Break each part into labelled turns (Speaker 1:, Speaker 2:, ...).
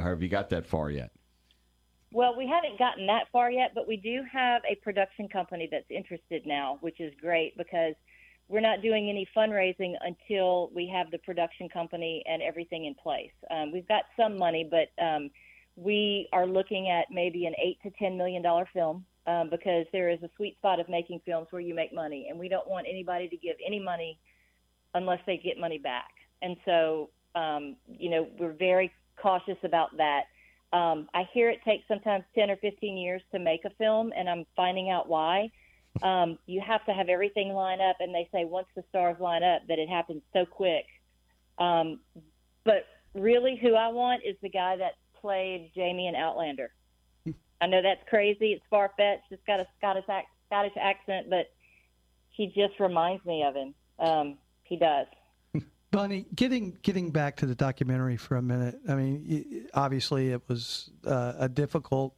Speaker 1: have you got that far yet?
Speaker 2: Well, we haven't gotten that far yet, but we do have a production company that's interested now, which is great because we're not doing any fundraising until we have the production company and everything in place. We've got some money, but we are looking at maybe an $8 to $10 million film because there is a sweet spot of making films where you make money, and we don't want anybody to give any money unless they get money back. And so, we're very cautious about that. I hear it takes sometimes 10 or 15 years to make a film, and I'm finding out why. You have to have everything line up, and they say once the stars line up that it happens so quick. But really who I want is the guy that played Jamie in Outlander. I know that's crazy. It's far-fetched. It's got a Scottish accent, but he just reminds me of him. He does.
Speaker 3: Bunny, getting back to the documentary for a minute, I mean, obviously it was a difficult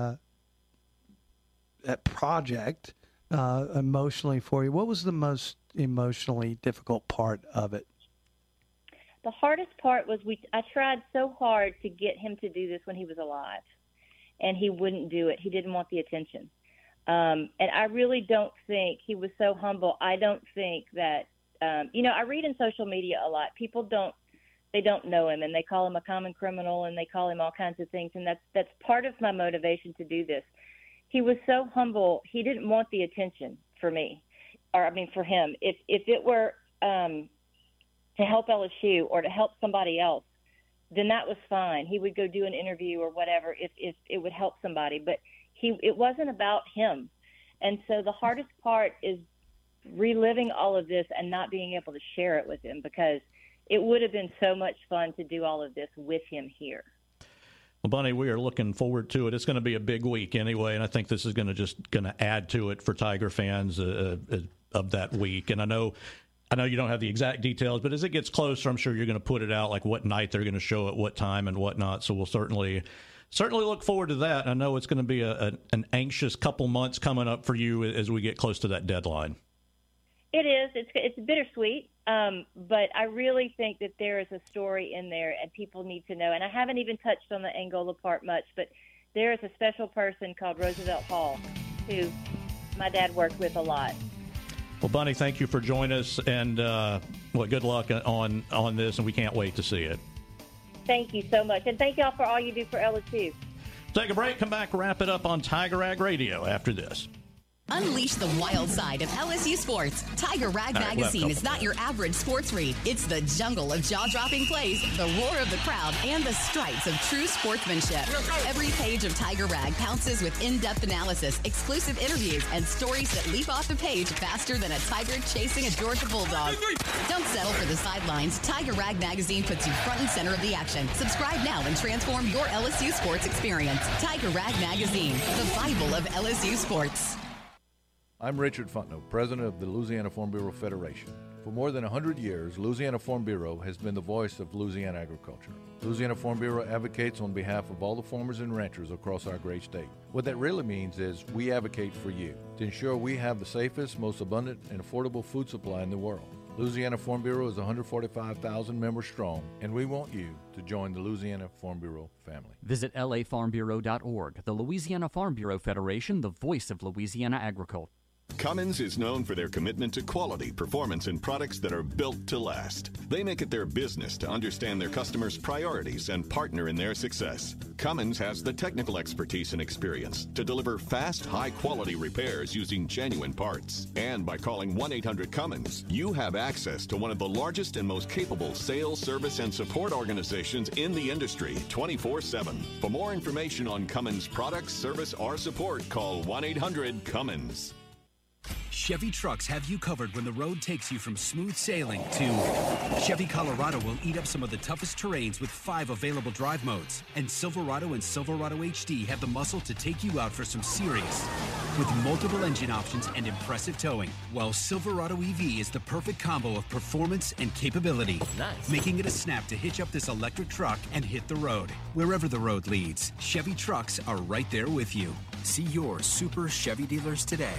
Speaker 3: project emotionally for you. What was the most emotionally difficult part of it?
Speaker 2: The hardest part was I tried so hard to get him to do this when he was alive, and he wouldn't do it. He didn't want the attention. And I really don't think he was so humble. I don't think that I read in social media a lot. People don't know him, and they call him a common criminal, and they call him all kinds of things, and that's part of my motivation to do this. He was so humble. He didn't want the attention for me, for him. If it were to help LSU or to help somebody else, then that was fine. He would go do an interview or whatever if it would help somebody, but it wasn't about him. And so the hardest part is reliving all of this and not being able to share it with him, because it would have been so much fun to do all of this with him here.
Speaker 4: Well, Bunny, we are looking forward to it. It's going to be a big week anyway, and I think this is going to add to it for Tiger fans of that week. And I know you don't have the exact details, but as it gets closer, I'm sure you're going to put it out, like what night they're going to show it, what time, and whatnot. So we'll certainly look forward to that. I know it's going to be an anxious couple months coming up for you as we get close to that deadline.
Speaker 2: It is. It's bittersweet, but I really think that there is a story in there, and people need to know. And I haven't even touched on the Angola part much, but there is a special person called Roosevelt Hall, who my dad worked with a lot.
Speaker 4: Well, Bunny, thank you for joining us, and good luck on this, and we can't wait to see it.
Speaker 2: Thank you so much, and thank y'all for all you do for LSU.
Speaker 4: Take a break, come back, wrap it up on Tiger Rag Radio after this.
Speaker 5: Unleash the wild side of LSU sports. Tiger Rag Magazine is not your average sports read. It's the jungle of jaw-dropping plays, the roar of the crowd, and the stripes of true sportsmanship. Every page of Tiger Rag pounces with in-depth analysis, exclusive interviews, and stories that leap off the page faster than a tiger chasing a Georgia Bulldog. Don't settle for the sidelines. Tiger Rag Magazine puts you front and center of the action. Subscribe now and transform your LSU sports experience. Tiger Rag Magazine, the Bible of LSU sports.
Speaker 6: I'm Richard Fontenot, president of the Louisiana Farm Bureau Federation. For more than 100 years, Louisiana Farm Bureau has been the voice of Louisiana agriculture. Louisiana Farm Bureau advocates on behalf of all the farmers and ranchers across our great state. What that really means is we advocate for you to ensure we have the safest, most abundant, and affordable food supply in the world. Louisiana Farm Bureau is 145,000 members strong, and we want you to join the Louisiana Farm Bureau family.
Speaker 7: Visit lafarmbureau.org. The Louisiana Farm Bureau Federation, the voice of Louisiana agriculture.
Speaker 8: Cummins is known for their commitment to quality, performance, and products that are built to last. They make it their business to understand their customers' priorities and partner in their success. Cummins has the technical expertise and experience to deliver fast, high-quality repairs using genuine parts. And by calling 1-800-CUMMINS, you have access to one of the largest and most capable sales, service, and support organizations in the industry, 24/7. For more information on Cummins products, service, or support, call 1-800-CUMMINS.
Speaker 9: Chevy trucks have you covered when the road takes you from smooth sailing to Chevy Colorado will eat up some of the toughest terrains with 5 available drive modes. And Silverado and Silverado HD have the muscle to take you out for some serious with multiple engine options and impressive towing. While Silverado EV is the perfect combo of performance and capability, making it a snap to hitch up this electric truck and hit the road. Wherever the road leads, Chevy trucks are right there with you. See your Super Chevy dealers today.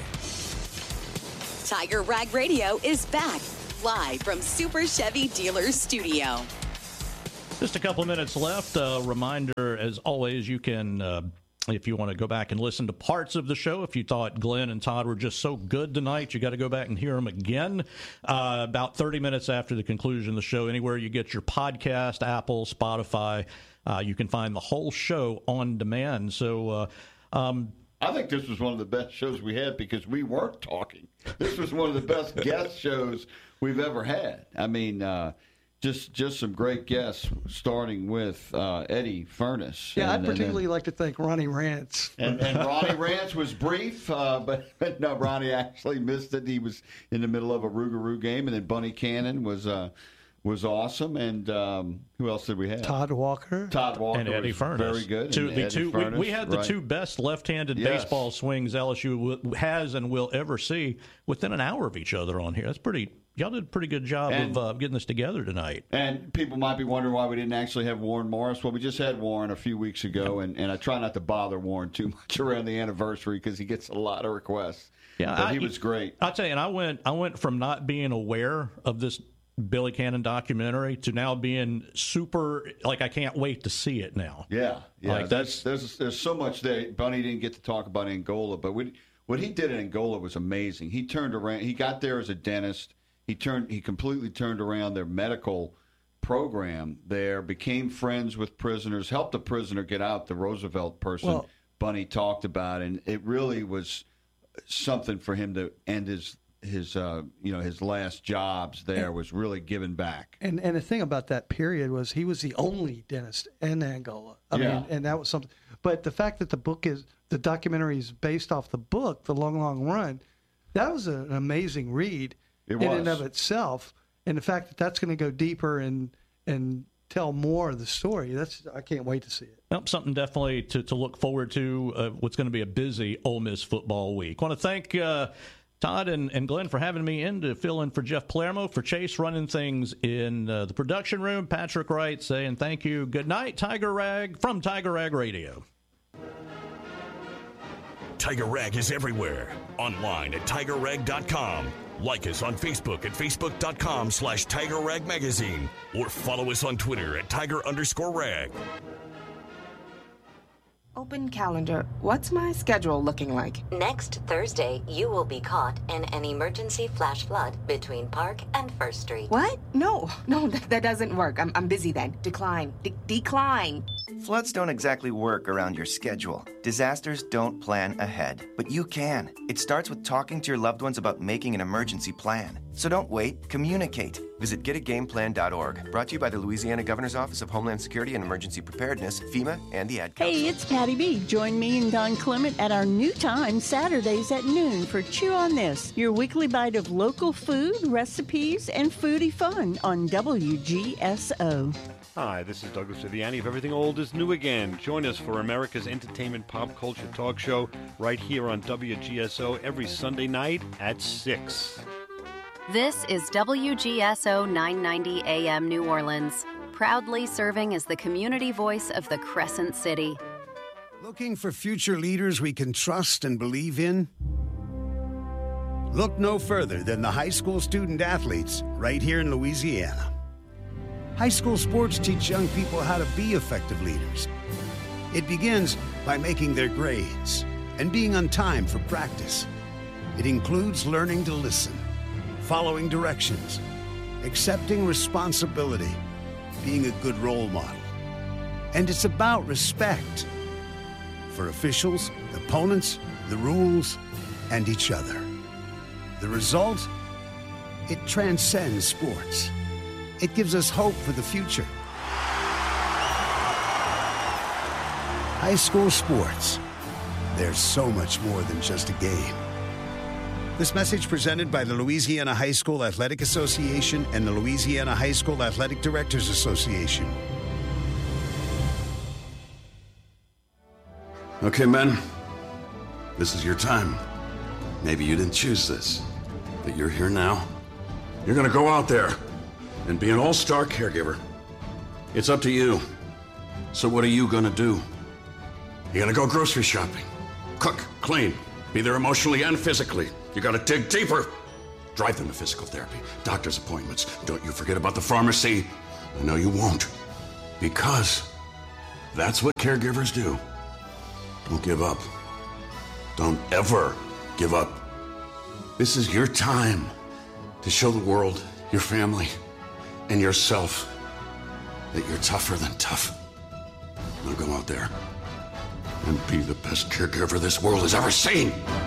Speaker 5: Tiger Rag Radio is back, live from Super Chevy Dealers Studio.
Speaker 4: Just a couple minutes left. Reminder, as always, you can, if you want to go back and listen to parts of the show, if you thought Glenn and Todd were just so good tonight, you got to go back and hear them again. About 30 minutes after the conclusion of the show, anywhere you get your podcast, Apple, Spotify, you can find the whole show on demand. So,
Speaker 1: I think this was one of the best shows we had because we weren't talking. This was one of the best guest shows we've ever had. I mean, just some great guests, starting with Eddie Furness.
Speaker 3: Yeah, I'd particularly like to thank Ronnie Rance.
Speaker 1: And Ronnie Rance was brief, but no, Ronnie actually missed it. He was in the middle of a Rougarou game, and then Bunny Cannon was awesome. And who else did we have?
Speaker 3: Todd Walker.
Speaker 4: And Eddie Furness.
Speaker 1: Very good.
Speaker 4: We had the two best left-handed baseball swings LSU has and will ever see within an hour of each other on here. That's pretty. Y'all did a pretty good job of getting this together tonight.
Speaker 1: And people might be wondering why we didn't actually have Warren Morris. Well, we just had Warren a few weeks ago, and I try not to bother Warren too much around the anniversary because he gets a lot of requests. Yeah, but he was great.
Speaker 4: I'll tell you, and I went from not being aware of this Billy Cannon documentary to now being super, like, I can't wait to see it now.
Speaker 1: Yeah. Like there's so much there. Bunny didn't get to talk about Angola, but what he did in Angola was amazing. He turned around. He got there as a dentist. He completely turned around their medical program there, became friends with prisoners, helped a prisoner get out, the Roosevelt person Bunny talked about, and it really was something for him to end his last jobs there, was really giving back.
Speaker 3: And the thing about that period was he was the only dentist in Angola. I mean, and that was something. But the fact that the documentary is based off the book, The Long, Long Run, that was an amazing read. In and of itself, and the fact that that's going to go deeper and tell more of the story, I can't wait to see it.
Speaker 4: Well, something definitely to look forward to. What's going to be a busy Ole Miss football week. I want to thank Todd and Glenn for having me in to fill in for Jeff Palermo, for Chase running things in the production room. Patrick Wright saying thank you. Good night, Tiger Rag from Tiger Rag Radio.
Speaker 10: Tiger Rag is everywhere. Online at TigerRag.com. Like us on Facebook at Facebook.com/Tiger Rag Magazine. Or follow us on Twitter at Tiger_Rag.
Speaker 11: Open calendar. What's my schedule looking like?
Speaker 12: Next Thursday, you will be caught in an emergency flash flood between Park and First Street.
Speaker 11: What? No, that doesn't work. I'm busy then. Decline. Decline.
Speaker 13: Floods don't exactly work around your schedule. Disasters don't plan ahead, but you can. It starts with talking to your loved ones about making an emergency plan. So don't wait, communicate. Visit getagameplan.org. Brought to you by the Louisiana Governor's Office of Homeland Security and Emergency Preparedness, FEMA, and the Ad Council.
Speaker 14: Hey, it's Patty B. Join me and Don Clement at our new time, Saturdays at noon, for Chew on This, your weekly bite of local food, recipes, and foodie fun on WGSO.
Speaker 15: Hi, this is Douglas Viviani of Everything Old is New Again. Join us for America's entertainment pop culture talk show right here on WGSO every Sunday night at 6.
Speaker 16: This is WGSO 990 AM New Orleans, proudly serving as the community voice of the Crescent City.
Speaker 17: Looking for future leaders we can trust and believe in? Look no further than the high school student athletes right here in Louisiana. High school sports teach young people how to be effective leaders. It begins by making their grades and being on time for practice. It includes learning to listen, following directions, accepting responsibility, being a good role model. And it's about respect for officials, opponents, the rules, and each other. The result? It transcends sports. It gives us hope for the future. High school sports. There's so much more than just a game. This message presented by the Louisiana High School Athletic Association and the Louisiana High School Athletic Directors Association.
Speaker 18: Okay, men. This is your time. Maybe you didn't choose this, but you're here now. You're gonna go out there and be an all-star caregiver. It's up to you. So what are you gonna do? You're gonna go grocery shopping, cook, clean, be there emotionally and physically. You gotta dig deeper. Drive them to physical therapy, doctor's appointments. Don't you forget about the pharmacy. I know you won't. Because that's what caregivers do. Don't give up. Don't ever give up. This is your time to show the world, your family, and yourself that you're tougher than tough. Now go out there and be the best caregiver this world has ever seen.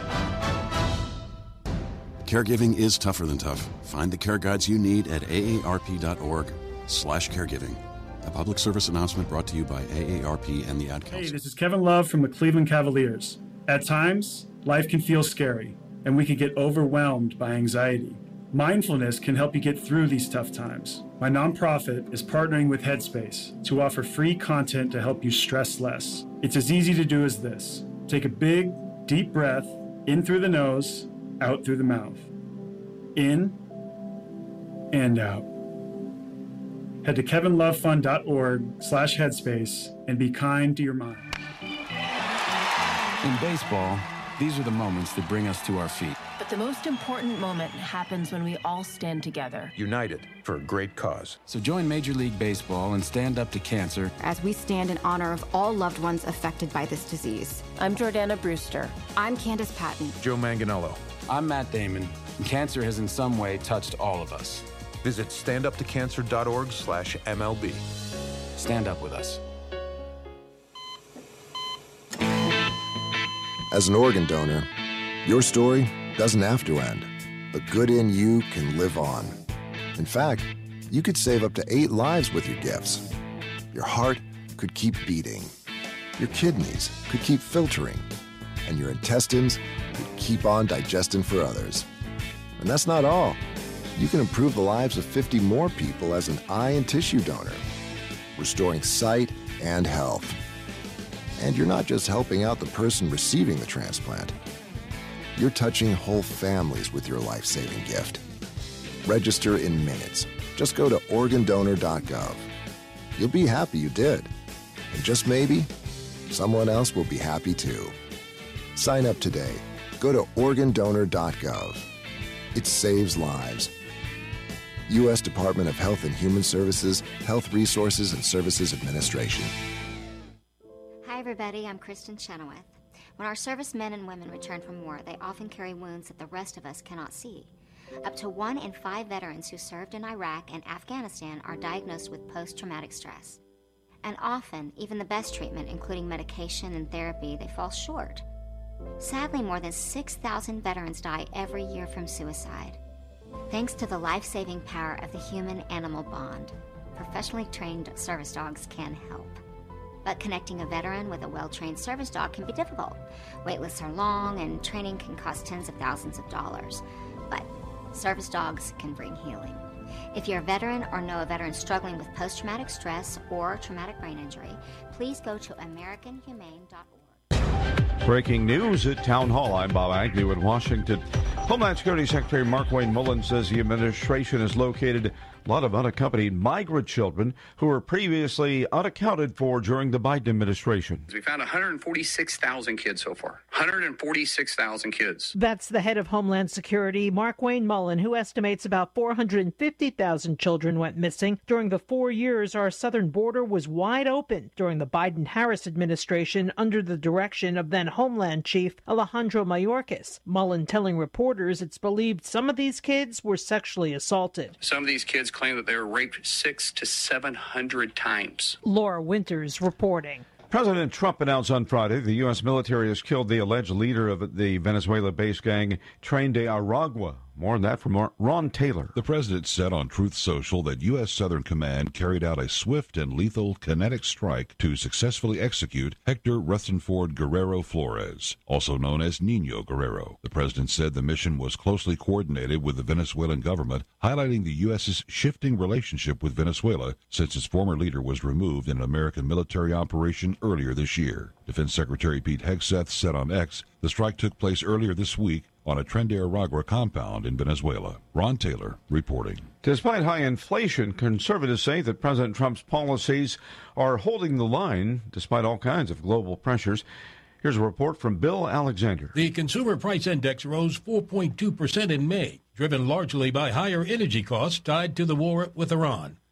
Speaker 18: Caregiving is tougher than tough. Find the care guides you need at aarp.org/caregiving. A public service announcement brought to you by AARP and the Ad Council.
Speaker 19: Hey, this is Kevin Love from the Cleveland Cavaliers. At times, life can feel scary, and we can get overwhelmed by anxiety. Mindfulness can help you get through these tough times. My nonprofit is partnering with Headspace to offer free content to help you stress less. It's as easy to do as this. Take a big, deep breath in through the nose, out through the mouth. In and out. Head to kevinlovefund.org/headspace and be kind to your mind.
Speaker 20: In baseball, these are the moments that bring us to our feet.
Speaker 21: But the most important moment happens when we all stand together.
Speaker 20: United for a great cause. So join Major League Baseball and stand up to cancer
Speaker 22: as we stand in honor of all loved ones affected by this disease.
Speaker 21: I'm Jordana Brewster.
Speaker 22: I'm Candace Patton.
Speaker 20: Joe Manganiello. I'm Matt Damon. Cancer has in some way touched all of us.
Speaker 23: Visit standuptocancer.org/MLB.
Speaker 20: Stand up with us.
Speaker 24: As an organ donor, your story doesn't have to end. The good in you can live on. In fact, you could save up to 8 lives with your gifts. Your heart could keep beating. Your kidneys could keep filtering. And your intestines could keep on digesting for others. And that's not all. You can improve the lives of 50 more people as an eye and tissue donor, restoring sight and health. And you're not just helping out the person receiving the transplant. You're touching whole families with your life-saving gift. Register in minutes. Just go to organdonor.gov. You'll be happy you did. And just maybe, someone else will be happy too. Sign up today. Go to organdonor.gov. It saves lives. U.S. Department of Health and Human Services, Health Resources and Services Administration.
Speaker 25: Hi, everybody. I'm Kristen Chenoweth. When our servicemen and women return from war, they often carry wounds that the rest of us cannot see. Up to 1 in 5 veterans who served in Iraq and Afghanistan are diagnosed with post-traumatic stress. And often, even the best treatment, including medication and therapy, they fall short. Sadly, more than 6,000 veterans die every year from suicide. Thanks to the life-saving power of the human-animal bond, professionally trained service dogs can help. But connecting a veteran with a well-trained service dog can be difficult. Wait lists are long, and training can cost tens of thousands of dollars. But service dogs can bring healing. If you're a veteran or know a veteran struggling with post-traumatic stress or traumatic brain injury, please go to AmericanHumane.org.
Speaker 26: Breaking news at Town Hall. I'm Bob Agnew in Washington. Homeland Security Secretary Markwayne Mullins says the administration has located a lot of unaccompanied migrant children who were previously unaccounted for during the Biden administration.
Speaker 27: We found 146,000 kids so far. 146,000 kids.
Speaker 28: That's the head of Homeland Security, Markwayne Mullins, who estimates about 450,000 children went missing during the 4 years our southern border was wide open during the Biden-Harris administration under the direction of then Homeland Chief Alejandro Mayorkas. Mullins telling reporters it's believed some of these kids were sexually assaulted.
Speaker 27: Some of these kids claim that they were raped 600 to 700 times.
Speaker 28: Laura Winters reporting.
Speaker 26: President Trump announced on Friday the U.S. military has killed the alleged leader of the Venezuela-based gang, Tren de Aragua. More on that from Ron Taylor.
Speaker 29: The president said on Truth Social that U.S. Southern Command carried out a swift and lethal kinetic strike to successfully execute Hector Rutherford Guerrero Flores, also known as Nino Guerrero. The president said the mission was closely coordinated with the Venezuelan government, highlighting the U.S.'s shifting relationship with Venezuela since its former leader was removed in an American military operation earlier this year. Defense Secretary Pete Hegseth said on X the strike took place earlier this week on a Tren de Aragua compound in Venezuela. Ron Taylor reporting.
Speaker 26: Despite high inflation, conservatives say that President Trump's policies are holding the line despite all kinds of global pressures. Here's a report from Bill Alexander.
Speaker 30: The Consumer Price Index rose 4.2% in May, driven largely by higher energy costs tied to the war with Iran.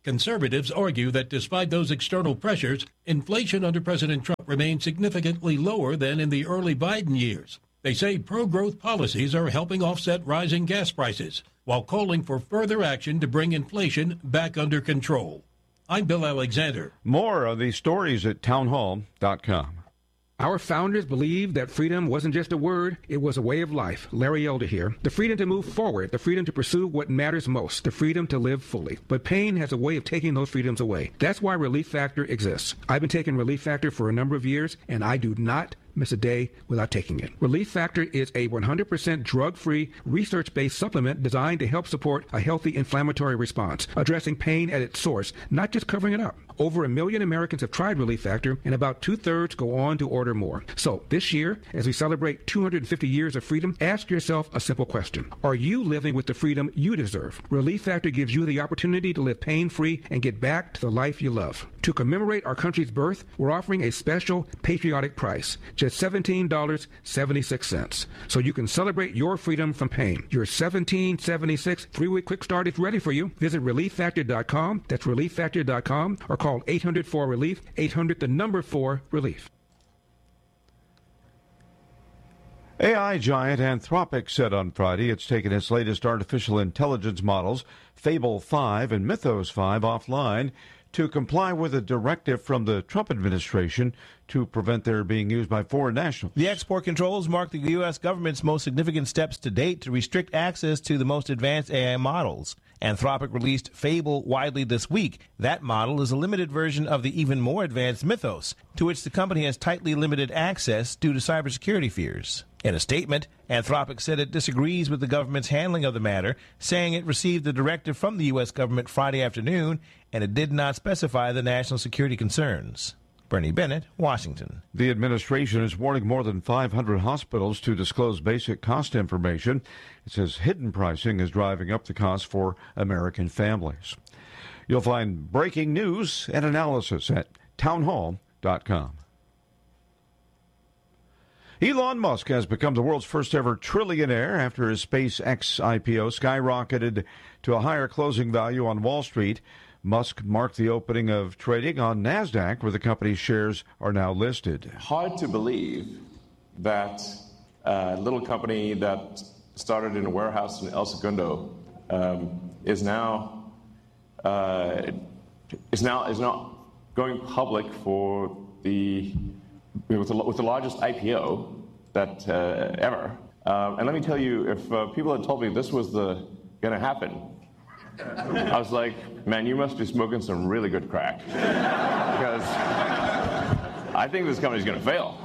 Speaker 30: Conservatives argue that despite those external pressures, inflation under President Trump remains significantly lower than in the early Biden years. They say pro-growth policies are helping offset rising gas prices, while calling for further action to bring inflation back under control. I'm Bill Alexander.
Speaker 26: More of these stories at townhall.com.
Speaker 1: Our founders believed that freedom wasn't just a word, it was a way of life. Larry Elder here. The freedom to move forward, the freedom to pursue what matters most, the freedom to live fully. But pain has a way of taking those freedoms away. That's why Relief Factor exists. I've been taking Relief Factor for a number of years, and I do not miss a day without taking it. Relief Factor is a 100% drug-free, research-based supplement designed to help support a healthy inflammatory response, addressing pain at its source, not just covering it up. Over 1 million Americans have tried Relief Factor, and about 2/3 go on to order more. So this year, as we celebrate 250 years of freedom, ask yourself a simple question. Are you living with the freedom you deserve? Relief Factor gives you the opportunity to live pain-free and get back to the life you love. To commemorate our country's birth, we're offering a special patriotic price, just $17.76. So you can celebrate your freedom from pain. Your $17.76 3-week quick start is ready for you. Visit ReliefFactor.com. That's ReliefFactor.com, or call 800-4-RELIEF, 800-4-RELIEF.
Speaker 26: AI giant Anthropic said on Friday it's taken its latest artificial intelligence models, Fable 5 and Mythos 5, offline to comply with a directive from the Trump administration to prevent their being used by foreign nationals.
Speaker 2: The export controls mark the U.S. government's most significant steps to date to restrict access to the most advanced AI models. Anthropic released Fable widely this week. That model is a limited version of the even more advanced Mythos, to which the company has tightly limited access due to cybersecurity fears. In a statement, Anthropic said it disagrees with the government's handling of the matter, saying it received the directive from the U.S. government Friday afternoon, and it did not specify the national security concerns. Bernie Bennett, Washington.
Speaker 26: The administration is warning more than 500 hospitals to disclose basic cost information. It says hidden pricing is driving up the cost for American families. You'll find breaking news and analysis at townhall.com. Elon Musk has become the world's first ever trillionaire after his SpaceX IPO skyrocketed to a higher closing value on Wall Street. Musk marked the opening of trading on NASDAQ, where the company's shares are now listed.
Speaker 3: Hard to believe that a little company that started in a warehouse in El Segundo is now going public for with the largest IPO that ever. And let me tell you, if people had told me this was going to happen, I was like, man, you must be smoking some really good crack. Because I think this company's going to fail.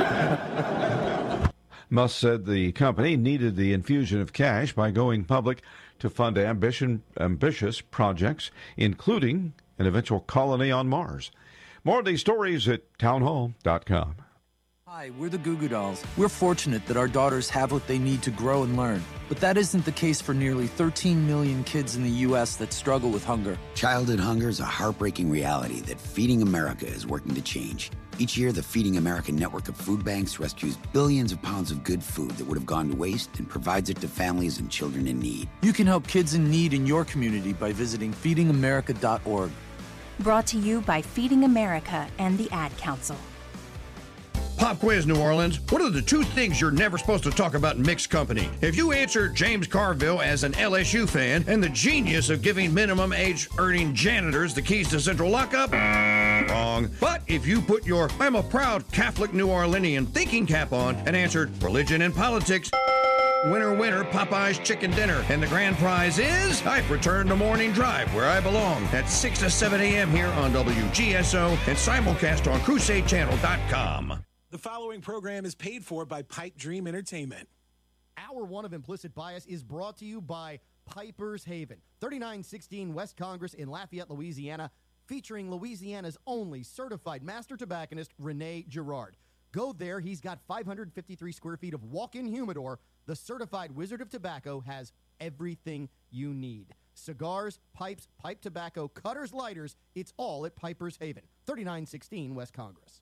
Speaker 26: Musk said the company needed the infusion of cash by going public to fund ambitious projects, including an eventual colony on Mars. More of these stories at townhall.com.
Speaker 4: Hi, we're the Goo Goo Dolls. We're fortunate that our daughters have what they need to grow and learn. But that isn't the case for nearly 13 million kids in the U.S. that struggle with hunger.
Speaker 5: Childhood hunger is a heartbreaking reality that Feeding America is working to change. Each year, the Feeding America network of food banks rescues billions of pounds of good food that would have gone to waste and provides it to families and children in need.
Speaker 4: You can help kids in need in your community by visiting feedingamerica.org.
Speaker 6: Brought to you by Feeding America and the Ad Council.
Speaker 7: Pop quiz, New Orleans. What are the two things you're never supposed to talk about in mixed company? If you answer James Carville as an LSU fan and the genius of giving minimum age earning janitors the keys to central lockup, wrong. But if you put your I'm a proud Catholic New Orleanian thinking cap on and answered religion and politics, winner, winner, Popeye's chicken dinner. And the grand prize is I've returned to Morning Drive, where I belong, at 6 to 7 a.m. here on WGSO and simulcast on CrusadeChannel.com.
Speaker 8: The following program is paid for by Pipe Dream Entertainment.
Speaker 9: Hour 1 of Implicit Bias is brought to you by Piper's Haven, 3916 West Congress in Lafayette, Louisiana, featuring Louisiana's only certified master tobacconist, Rene Girard. Go there. He's got 553 square feet of walk-in humidor. The certified Wizard of Tobacco has everything you need. Cigars, pipes, pipe tobacco, cutters, lighters. It's all at Piper's Haven, 3916 West Congress.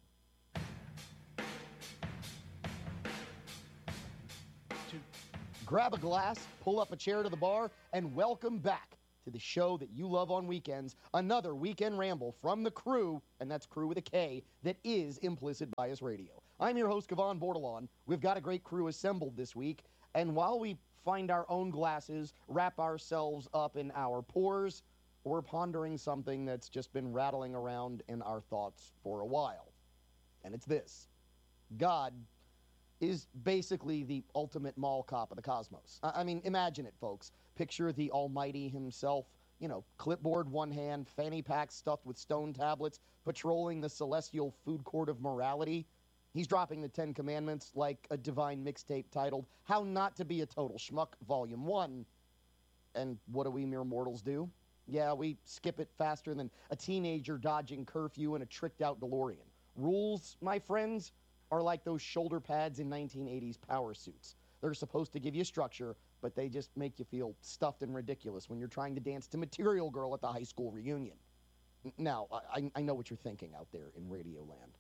Speaker 9: Grab a glass, pull up a chair to the bar, and welcome back to the show that you love on weekends, another weekend ramble from the crew, and that's crew with a K, that is Implicit Bias Radio. I'm your host, Kevon Bordelon. We've got a great crew assembled this week, and while we find our own glasses, wrap ourselves up in our pores, we're pondering something that's just been rattling around in our thoughts for a while. And it's this. God is basically the ultimate mall cop of the cosmos. I mean, imagine it, folks. Picture the Almighty himself, clipboard one hand, fanny pack stuffed with stone tablets, patrolling the celestial food court of morality. He's dropping the 10 Commandments like a divine mixtape titled How Not to Be a Total Schmuck, Volume 1. And what do we mere mortals do? Yeah, we skip it faster than a teenager dodging curfew in a tricked-out DeLorean. Rules, my friends, are like those shoulder pads in 1980s power suits. They're supposed to give you structure, but they just make you feel stuffed and ridiculous when you're trying to dance to Material Girl at the high school reunion. Now, I know what you're thinking out there in Radio Land.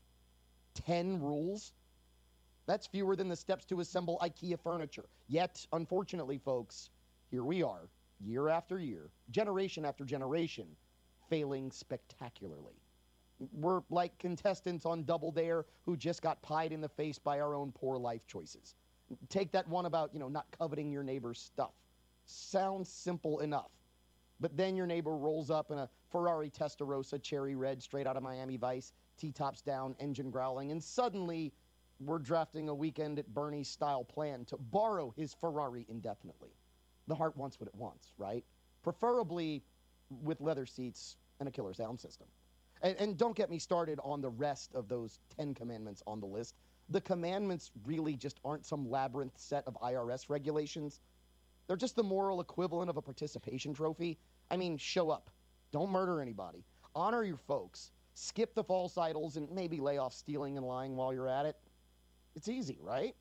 Speaker 9: 10 rules? That's fewer than the steps to assemble IKEA furniture. Yet, unfortunately, folks, here we are, year after year, generation after generation, failing spectacularly. We're like contestants on Double Dare who just got pied in the face by our own poor life choices. Take that one about, not coveting your neighbor's stuff. Sounds simple enough. But then your neighbor rolls up in a Ferrari Testarossa cherry red straight out of Miami Vice, T-tops down, engine growling, and suddenly we're drafting a weekend at Bernie's style plan to borrow his Ferrari indefinitely. The heart wants what it wants, right? Preferably with leather seats and a killer sound system. And don't get me started on the rest of those 10 commandments on the list. The commandments really just aren't some labyrinth set of IRS regulations. They're just the moral equivalent of a participation trophy. I mean, show up. Don't murder anybody. Honor your folks. Skip the false idols and maybe lay off stealing and lying while you're at it. It's easy, right?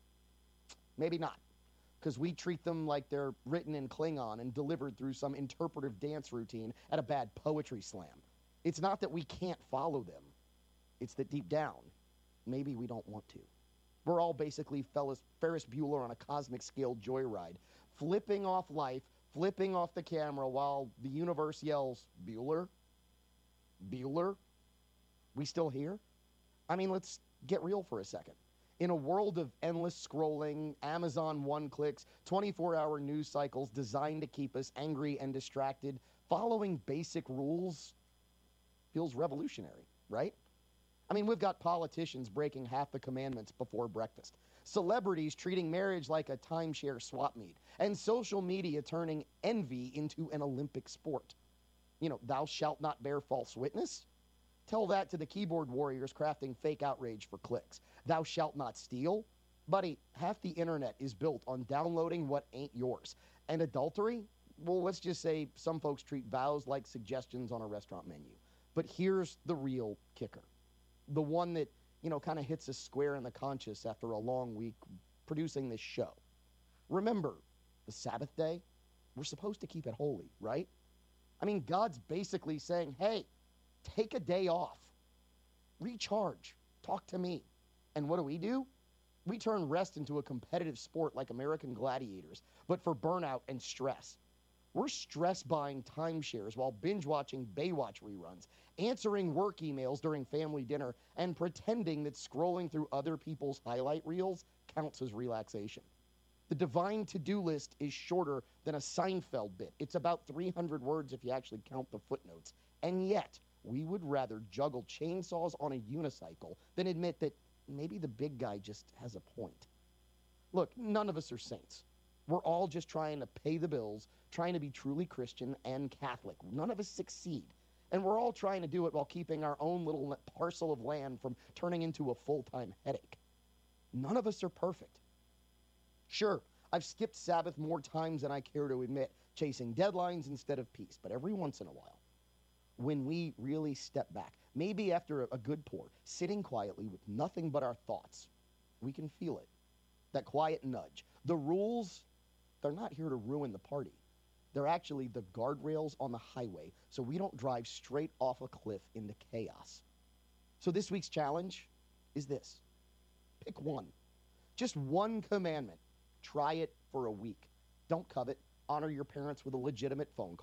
Speaker 9: Maybe not, because we treat them like they're written in Klingon and delivered through some interpretive dance routine at a bad poetry slam. It's not that we can't follow them. It's that deep down, maybe we don't want to. We're all basically Ferris Bueller on a cosmic scale joyride, flipping off life, flipping off the camera while the universe yells, Bueller? Bueller? We still here? I mean, let's get real for a second. In a world of endless scrolling, Amazon one-clicks, 24-hour news cycles designed to keep us angry and distracted, following basic rules feels revolutionary, right? I mean, we've got politicians breaking half the commandments before breakfast, celebrities treating marriage like a timeshare swap meet, and social media turning envy into an Olympic sport. Thou shalt not bear false witness? Tell that to the keyboard warriors crafting fake outrage for clicks. Thou shalt not steal? Buddy, half the internet is built on downloading what ain't yours. And adultery? Well, let's just say some folks treat vows like suggestions on a restaurant menu. But here's the real kicker. The one that, kind of hits us square in the conscience after a long week producing this show. Remember, the Sabbath day, we're supposed to keep it holy, right? I mean, God's basically saying, hey, take a day off. Recharge. Talk to me. And what do? We turn rest into a competitive sport like American Gladiators, but for burnout and stress. We're stress-buying timeshares while binge-watching Baywatch reruns, answering work emails during family dinner, and pretending that scrolling through other people's highlight reels counts as relaxation. The divine to-do list is shorter than a Seinfeld bit. It's about 300 words if you actually count the footnotes. And yet, we would rather juggle chainsaws on a unicycle than admit that maybe the big guy just has a point. Look, none of us are saints. We're all just trying to pay the bills, trying to be truly Christian and Catholic. None of us succeed. And we're all trying to do it while keeping our own little parcel of land from turning into a full-time headache. None of us are perfect. Sure, I've skipped Sabbath more times than I care to admit, chasing deadlines instead of peace, but every once in a while, when we really step back, maybe after a good pour, sitting quietly with nothing but our thoughts, we can feel it. That quiet nudge. The rules, they're not here to ruin the party. They're actually the guardrails on the highway so we don't drive straight off a cliff into chaos. So this week's challenge is this. Pick one. Just one commandment. Try it for a week. Don't covet. Honor your parents with a legitimate phone call.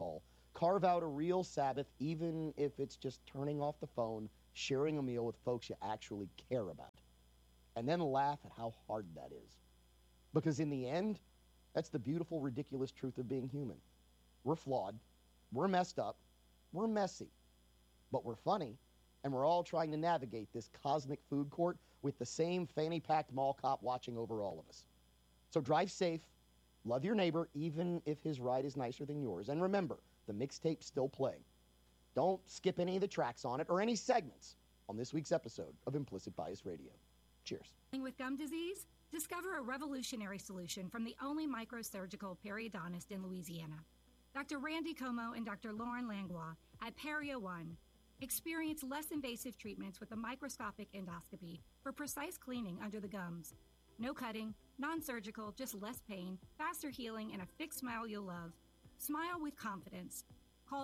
Speaker 9: Carve out a real Sabbath, even if it's just turning off the phone, sharing a meal with folks you actually care about. And then laugh at how hard that is. Because in the end, that's the beautiful, ridiculous truth of being human. We're flawed, we're messed up, we're messy, but we're funny, and we're all trying to navigate this cosmic food court with the same fanny-packed mall cop watching over all of us. So drive safe, love your neighbor, even if his ride is nicer than yours, and remember, the mixtape's still playing. Don't skip any of the tracks on it or any segments on this week's episode of Implicit Bias Radio. Cheers.
Speaker 10: With gum disease? Discover a revolutionary solution from the only microsurgical periodontist in Louisiana. Dr. Randy Como and Dr. Lauren Langlois at Perio One experience less invasive treatments with a microscopic endoscopy for precise cleaning under the gums. No cutting, non-surgical, just less pain, faster healing, and a fixed smile you'll love. Smile with confidence. Call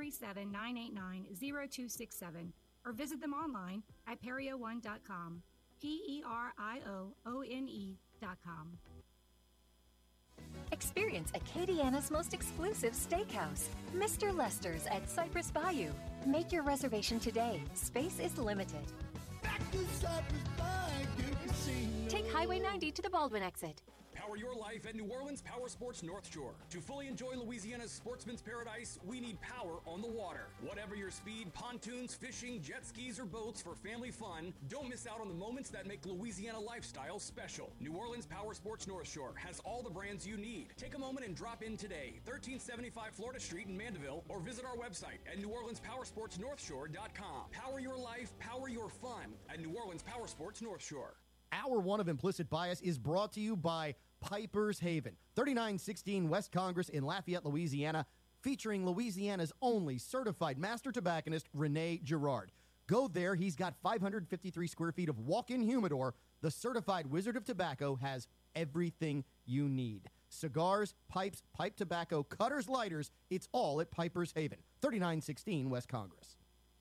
Speaker 10: 337-989-0267 or visit them online at perio1.com. PERIOONE.com.
Speaker 6: Experience Acadiana's most exclusive steakhouse, Mr. Lester's at Cypress Bayou. Make your reservation today. Space is limited. Take Highway 90 to the Baldwin exit.
Speaker 11: Power your life at New Orleans Power Sports North Shore. To fully enjoy Louisiana's sportsman's paradise, we need power on the water. Whatever your speed, pontoons, fishing, jet skis, or boats for family fun, don't miss out on the moments that make Louisiana lifestyle special. New Orleans Power Sports North Shore has all the brands you need. Take a moment and drop in today, 1375 Florida Street in Mandeville, or visit our website at NewOrleansPowerSportsNorthShore.com. Power your life, power your fun at New Orleans Power Sports North Shore.
Speaker 9: Hour one of Implicit Bias is brought to you by Piper's Haven, 3916 West Congress in Lafayette, Louisiana, featuring Louisiana's only certified master tobacconist, Rene Girard. Go there. He's got 553 square feet of walk-in humidor. The certified Wizard of Tobacco has everything you need. Cigars, pipes, pipe tobacco, cutters, lighters. It's all at Piper's Haven, 3916 West Congress.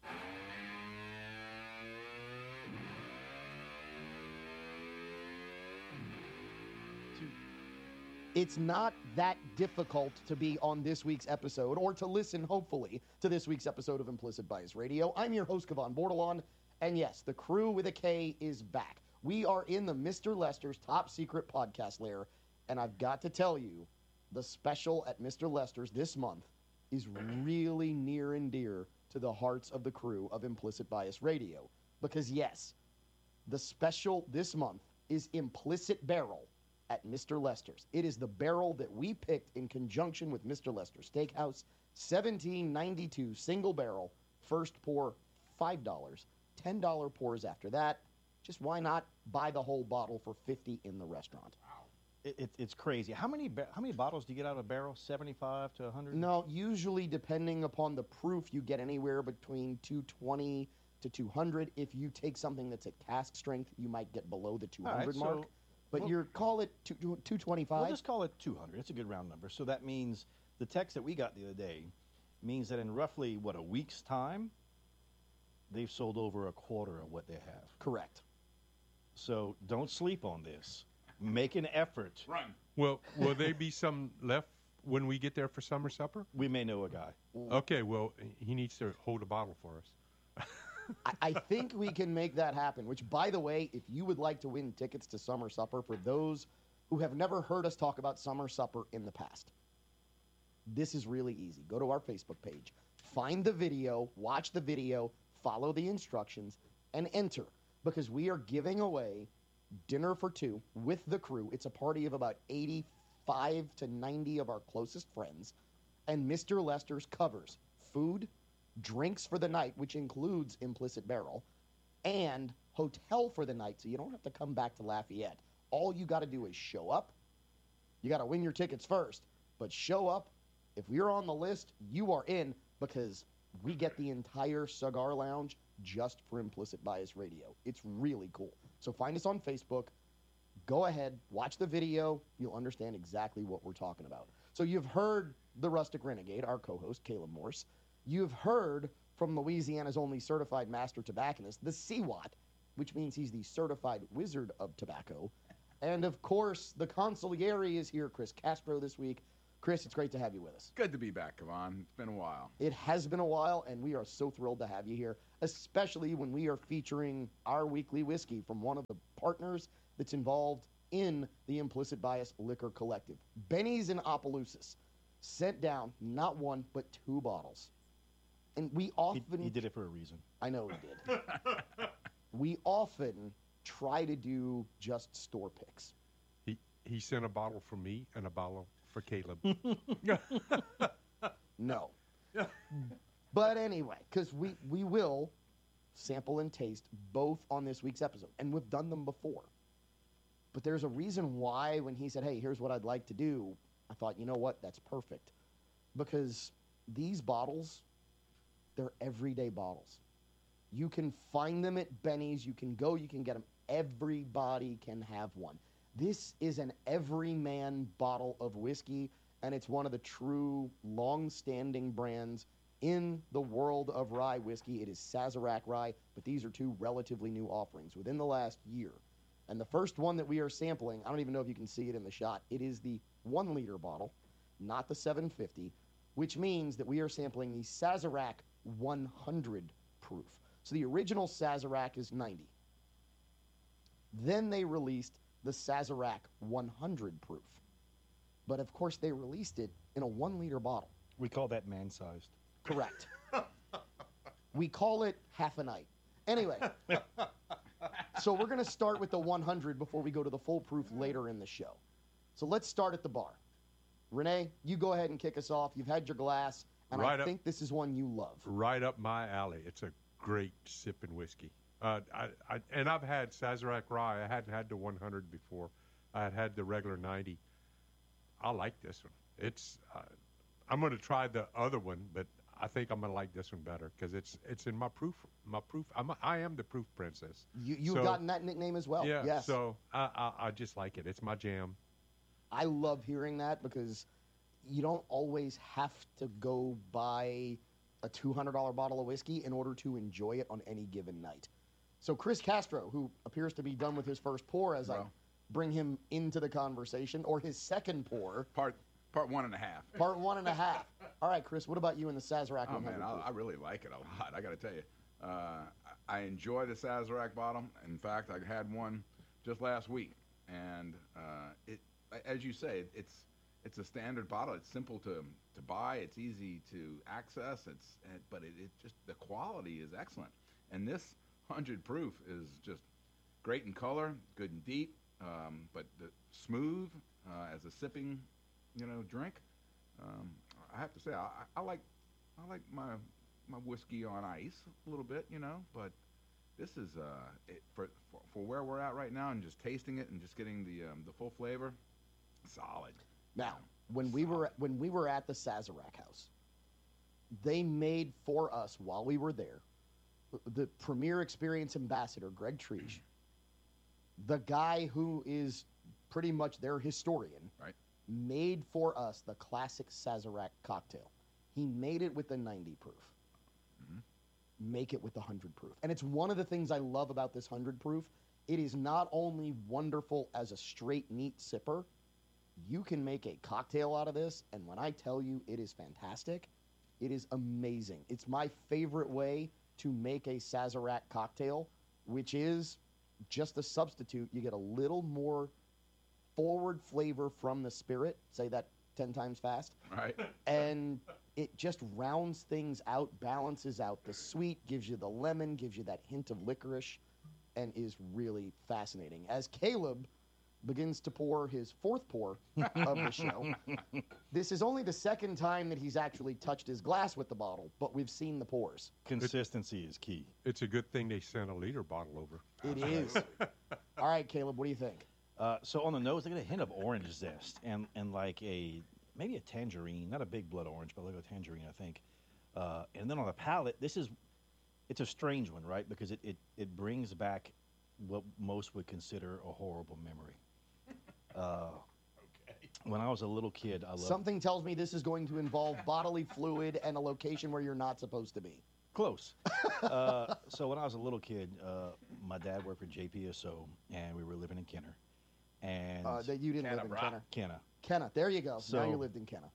Speaker 9: It's not that difficult to be on this week's episode or to listen, hopefully, to this week's episode of Implicit Bias Radio. I'm your host, Kevon Bordelon, and yes, the crew with a K is back. We are in the Mr. Lester's top secret podcast lair, and I've got to tell you, the special at Mr. Lester's this month is really near and dear to the hearts of the crew of Implicit Bias Radio. Because yes, the special this month is Implicit Barrel at Mr. Lester's. It is the barrel that we picked in conjunction with Mr. Lester's Steakhouse, $17.92 single barrel, first pour $5, $10 pours after that. Just why not buy the whole bottle for $50 in the restaurant?
Speaker 2: Wow. It's crazy. How many bottles do you get out of a barrel? 75 to 100?
Speaker 9: No, usually depending upon the proof, you get anywhere between 220 to 200. If you take something that's at cask strength, you might get below the 200 mark. But call it 225?
Speaker 2: We'll just call it 200. It's a good round number. So that means the text that we got the other day means that in roughly, a week's time, they've sold over a quarter of what they have.
Speaker 9: Correct.
Speaker 2: So don't sleep on this. Make an effort.
Speaker 12: Run. Well, will there be some left when we get there for summer supper?
Speaker 2: We may know a guy.
Speaker 12: Okay, well, he needs to hold a bottle for us.
Speaker 9: I think we can make that happen, which, by the way, if you would like to win tickets to Summer Supper, for those who have never heard us talk about Summer Supper in the past, this is really easy. Go to our Facebook page, find the video, watch the video, follow the instructions, and enter, because we are giving away dinner for two with the crew. It's a party of about 85 to 90 of our closest friends, and Mr. Lester's covers food, drinks for the night, which includes Implicit Barrel, and hotel for the night, so you don't have to come back to Lafayette. All you got to do is show up. You got to win your tickets first, but show up. If you're on the list, you are in, because we get the entire cigar lounge just for Implicit Bias Radio. It's really cool. So find us on Facebook. Go ahead, watch the video. You'll understand exactly what we're talking about. So you've heard the Rustic Renegade, our co-host, Caleb Morse. You've heard from Louisiana's only certified master tobacconist, the CWAT, which means he's the certified wizard of tobacco. And, of course, the consigliere is here, Chris Castro, this week. Chris, it's great to have you with us.
Speaker 13: Good to be back, Kevon. It's been a while.
Speaker 9: It has been a while, and we are so thrilled to have you here, especially when we are featuring our weekly whiskey from one of the partners that's involved in the Implicit Bias Liquor Collective. Benny's in Opelousas sent down not one, but 2 bottles. And we often...
Speaker 14: He did it for a reason.
Speaker 9: I know he did. We often try to do just store picks.
Speaker 12: He sent a bottle for me and a bottle for Caleb.
Speaker 9: No. But anyway, because we will sample and taste both on this week's episode, and we've done them before. But there's a reason why when he said, hey, here's what I'd like to do, I thought, you know what, that's perfect. Because these bottles, they're everyday bottles. You can find them at Benny's. You can go, you can get them. Everybody can have one. This is an everyman bottle of whiskey, and it's one of the true long-standing brands in the world of rye whiskey. It is Sazerac Rye, but these are 2 relatively new offerings within the last year. And the first one that we are sampling, I don't even know if you can see it in the shot, it is the 1-liter bottle, not the 750, which means that we are sampling the Sazerac 100 proof. So the original Sazerac is 90. Then they released the Sazerac 100 proof. But of course they released it in a 1-liter bottle.
Speaker 14: We call that man-sized.
Speaker 9: Correct. We call it half a night. Anyway, so we're going to start with the 100 before we go to the full proof later in the show. So let's start at the bar. Renee, you go ahead and kick us off. You've had your glass, and I think this is one you love.
Speaker 12: Right up my alley. It's a great sipping whiskey. And I've had Sazerac Rye. I hadn't had the 100 before. I had had the regular 90. I like this one. It's. I'm going to try the other one, but I think I'm going to like this one better because it's in my proof. I am the proof princess.
Speaker 9: You've gotten that nickname as well.
Speaker 12: Yeah.
Speaker 9: Yes.
Speaker 12: So I just like it. It's my jam.
Speaker 9: I love hearing that because you don't always have to go buy a $200 bottle of whiskey in order to enjoy it on any given night. So Chris Castro, who appears to be done with his first pour as I bring him into the conversation, or his second pour.
Speaker 13: Part 1.5.
Speaker 9: Part 1.5. All right, Chris, what about you in the Sazerac 100?
Speaker 13: Oh, man, I really like it a lot, I got to tell you. I enjoy the Sazerac bottle. In fact, I had one just last week. And it, as you say, it's a standard bottle. It's simple to buy. It's easy to access. But it just, the quality is excellent. And this 100 proof is just great in color, good and deep, but smooth as a sipping, drink. I have to say, I like my whiskey on ice a little bit, but this is for where we're at right now, and just tasting it and just getting the full flavor, solid.
Speaker 9: Now, when we were at the Sazerac house, they made for us while we were there. The Premier Experience Ambassador, Greg Treege, the guy who is pretty much their historian,
Speaker 13: right,
Speaker 9: made for us the classic Sazerac cocktail. He made it with the 90 proof. Mm-hmm. Make it with the 100 proof. And it's one of the things I love about this 100 proof. It is not only wonderful as a straight, neat sipper, you can make a cocktail out of this, and when I tell you it is fantastic, it is amazing. It's my favorite way to make a Sazerac cocktail, which is just a substitute. You get a little more forward flavor from the spirit. Say that 10 times fast.
Speaker 13: Right.
Speaker 9: And it just rounds things out, balances out the sweet, gives you the lemon, gives you that hint of licorice, and is really fascinating. As Caleb begins to pour his 4th pour of the show. This is only the 2nd time that he's actually touched his glass with the bottle, but we've seen the pours.
Speaker 14: Consistency is key.
Speaker 12: It's a good thing they sent a liter bottle over.
Speaker 9: It is. All right, Caleb, what do you think?
Speaker 14: So on the nose, they get a hint of orange zest and like maybe a tangerine, not a big blood orange, but like a tangerine, I think. And then on the palate, it's a strange one, right? Because it brings back what most would consider a horrible memory. When I was a little kid, I loved...
Speaker 9: Something tells me this is going to involve bodily fluid and a location where you're not supposed to be.
Speaker 14: Close. So when I was a little kid, my dad worked for JPSO, and we were living in Kenner. And
Speaker 9: that you didn't live in Kenner.
Speaker 14: Kenner.
Speaker 9: Kenner. There you go.
Speaker 14: So,
Speaker 9: now you lived in Kenner.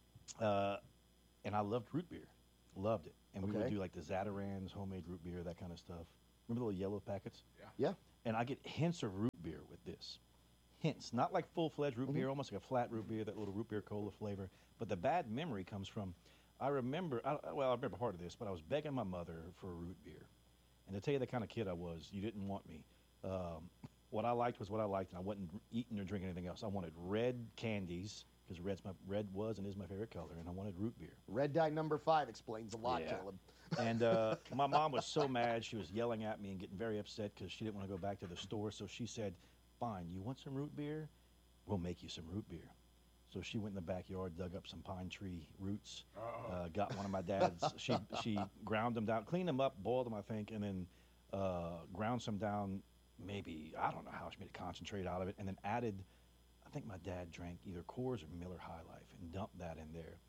Speaker 14: And I loved root beer. Loved it. And we would
Speaker 9: Okay.
Speaker 14: do like the Zatarans, homemade root beer, that kind of stuff. Remember the little yellow packets?
Speaker 9: Yeah.
Speaker 14: And I get hints of root beer with this. Hints. Not like full-fledged root beer, almost like a flat root beer, that little root beer cola flavor. But the bad memory comes from, I remember part of this, but I was begging my mother for a root beer. And to tell you the kind of kid I was, you didn't want me. What I liked was what I liked, and I wasn't eating or drinking anything else. I wanted red candies, because red was and is my favorite color, and I wanted root beer.
Speaker 9: Red dye number 5 explains a lot,
Speaker 14: Yeah.
Speaker 9: Caleb.
Speaker 14: And my mom was so mad. She was yelling at me and getting very upset because she didn't want to go back to the store. So she said, fine, you want some root beer? We'll make you some root beer. So she went in the backyard, dug up some pine tree roots, got one of my dad's. She ground them down, cleaned them up, boiled them, I think, and then ground some down. Maybe, I don't know how, she made a concentrate out of it, and then added, I think my dad drank either Coors or Miller High Life and dumped that in there.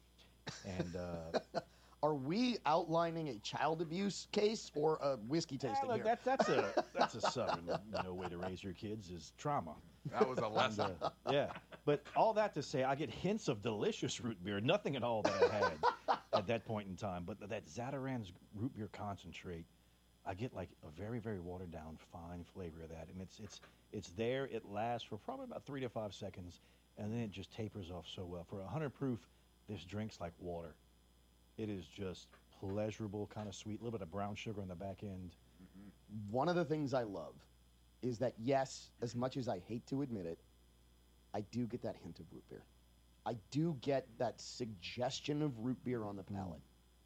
Speaker 14: And
Speaker 9: are we outlining a child abuse case or a whiskey tasting
Speaker 14: look,
Speaker 9: here?
Speaker 14: that's a southern way to raise your kids is trauma.
Speaker 13: That was a lesson.
Speaker 14: Yeah, but all that to say, I get hints of delicious root beer. Nothing at all that I had at that point in time, but that Zataran's root beer concentrate, I get like a very, very watered down, fine flavor of that, and it's there. It lasts for probably about 3 to 5 seconds, and then it just tapers off so well. For 100 proof, this drink's like water. It is just pleasurable, kind of sweet, a little bit of brown sugar on the back end.
Speaker 9: One of the things I love is that, yes, as much as I hate to admit it, I do get that hint of root beer. I do get that suggestion of root beer on the palate.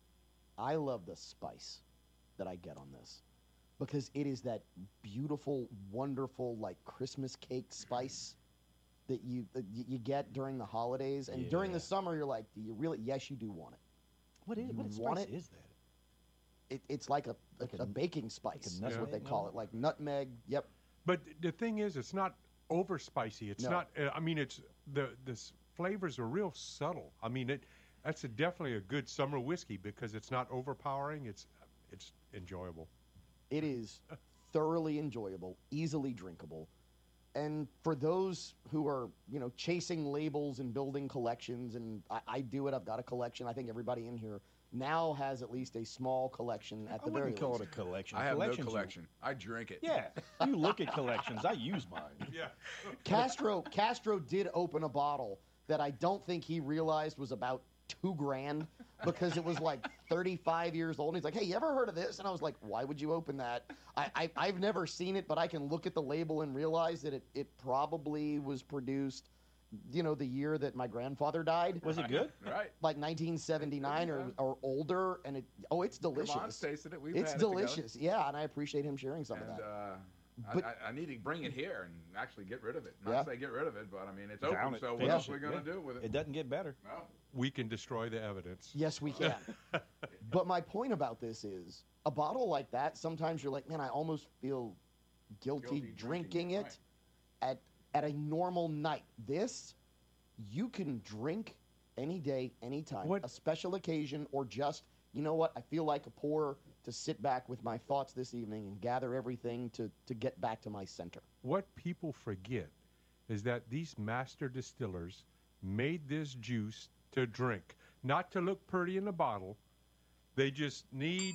Speaker 9: I love the spice that I get on this because it is that beautiful, wonderful, like Christmas cake spice that you get during the holidays. And during the summer, you're like, do you really? Yes, you do want it.
Speaker 14: What spice is that?
Speaker 9: It's like a baking spice. That's what they call it, like nutmeg. Yep.
Speaker 12: But the thing is, it's not over spicy. It's not. I mean, it's the flavors are real subtle. I mean, that's definitely a good summer whiskey because it's not overpowering. It's enjoyable.
Speaker 9: It is thoroughly enjoyable, easily drinkable. And for those who are, chasing labels and building collections, and I do it, I've got a collection. I think everybody in here now has at least a small collection at the very least.
Speaker 14: I wouldn't call it a collection.
Speaker 13: I have no collection. I drink it.
Speaker 14: Yeah, you look at collections. I use mine.
Speaker 12: Yeah.
Speaker 9: Castro did open a bottle that I don't think he realized was about $2,000 because it was like 35 years old. And he's like, hey, you ever heard of this? And I was like, why would you open that? I've never seen it, but I can look at the label and realize that it probably was produced, the year that my grandfather died.
Speaker 14: Was it good?
Speaker 13: Right.
Speaker 9: Like 1979 or older. And it's delicious.
Speaker 13: Come on, tasted it.
Speaker 9: It's
Speaker 13: had
Speaker 9: delicious. Yeah, and I appreciate him sharing some of that.
Speaker 13: But I need to bring it here and actually get rid of it. Not say get rid of it, but I mean, it's open, so what else are we going to do with it?
Speaker 14: It doesn't get better.
Speaker 13: No.
Speaker 12: We can destroy the evidence.
Speaker 9: Yes, we can. But my point about this is, a bottle like that, sometimes you're like, man, I almost feel guilty drinking it at a normal night. This, you can drink any day, anytime. A special occasion or just, you know what, I feel like a pour to sit back with my thoughts this evening and gather everything to get back to my center.
Speaker 12: What people forget is that these master distillers made this juice to drink, not to look pretty in the bottle. They just need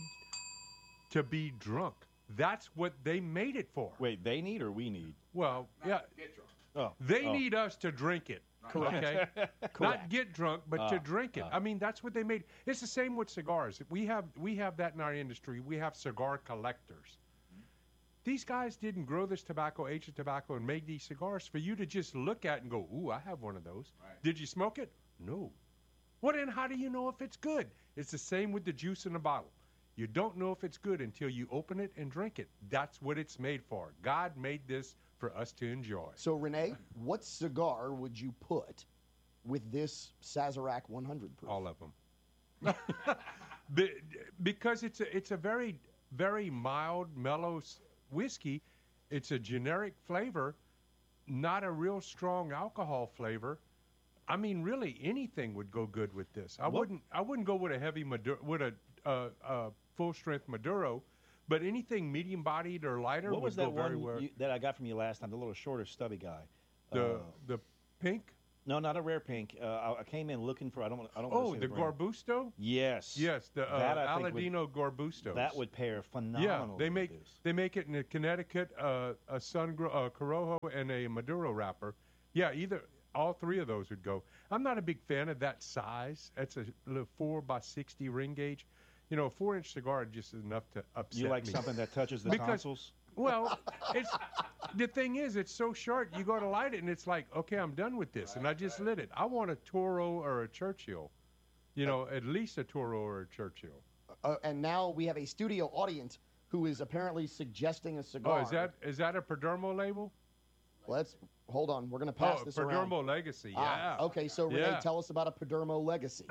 Speaker 12: to be drunk. That's what they made it for.
Speaker 14: Wait, they need or we need?
Speaker 12: Well, yeah.
Speaker 13: Get drunk.
Speaker 12: They need us to drink it.
Speaker 14: Correct.
Speaker 12: Okay?
Speaker 14: Correct.
Speaker 12: Not get drunk, but to drink it. I mean, that's what they made. It's the same with cigars. We have that in our industry. We have cigar collectors. These guys didn't grow this tobacco, age the tobacco, and make these cigars for you to just look at and go, ooh, I have one of those. Right. Did you smoke it? No. Well, then how do you know if it's good? It's the same with the juice in the bottle. You don't know if it's good until you open it and drink it. That's what it's made for. God made this for us to enjoy.
Speaker 9: So, Renee, what cigar would you put with this Sazerac 100 proof?
Speaker 12: All of them. Because it's a very, very mild, mellow whiskey. It's a generic flavor, not a real strong alcohol flavor. I mean, really, anything would go good with this. I wouldn't go with a heavy full strength Maduro, but anything medium bodied or lighter
Speaker 14: what
Speaker 12: would
Speaker 14: was
Speaker 12: go
Speaker 14: that
Speaker 12: very
Speaker 14: one
Speaker 12: well.
Speaker 14: that I got from you last time? The little shorter, stubby guy.
Speaker 12: The pink?
Speaker 14: No, not a rare pink. I came in looking for. I don't.
Speaker 12: Oh, the Garbusto.
Speaker 14: Yes.
Speaker 12: Yes, the Aladino Garbustos.
Speaker 14: That would pair phenomenal.
Speaker 12: Yeah, they make it in a Connecticut, a Corojo, and a Maduro wrapper. Yeah, all three of those would go. I'm not a big fan of that size. That's a little 4x60 ring gauge. You know, a 4-inch cigar just is enough to upset me.
Speaker 14: You like something that touches the tonsils?
Speaker 12: Well, the thing is, it's so short. You go to light it, and it's like, okay, I'm done with this, and I just lit it. I want a Toro or a Churchill. You know, at least a Toro or a Churchill.
Speaker 9: And now we have a studio audience who is apparently suggesting a cigar.
Speaker 12: Oh, is that a Perdomo label?
Speaker 9: Hold on. We're going to pass this around.
Speaker 12: Perdomo Legacy, yeah.
Speaker 9: Okay, so Renee, tell us about a Perdomo Legacy.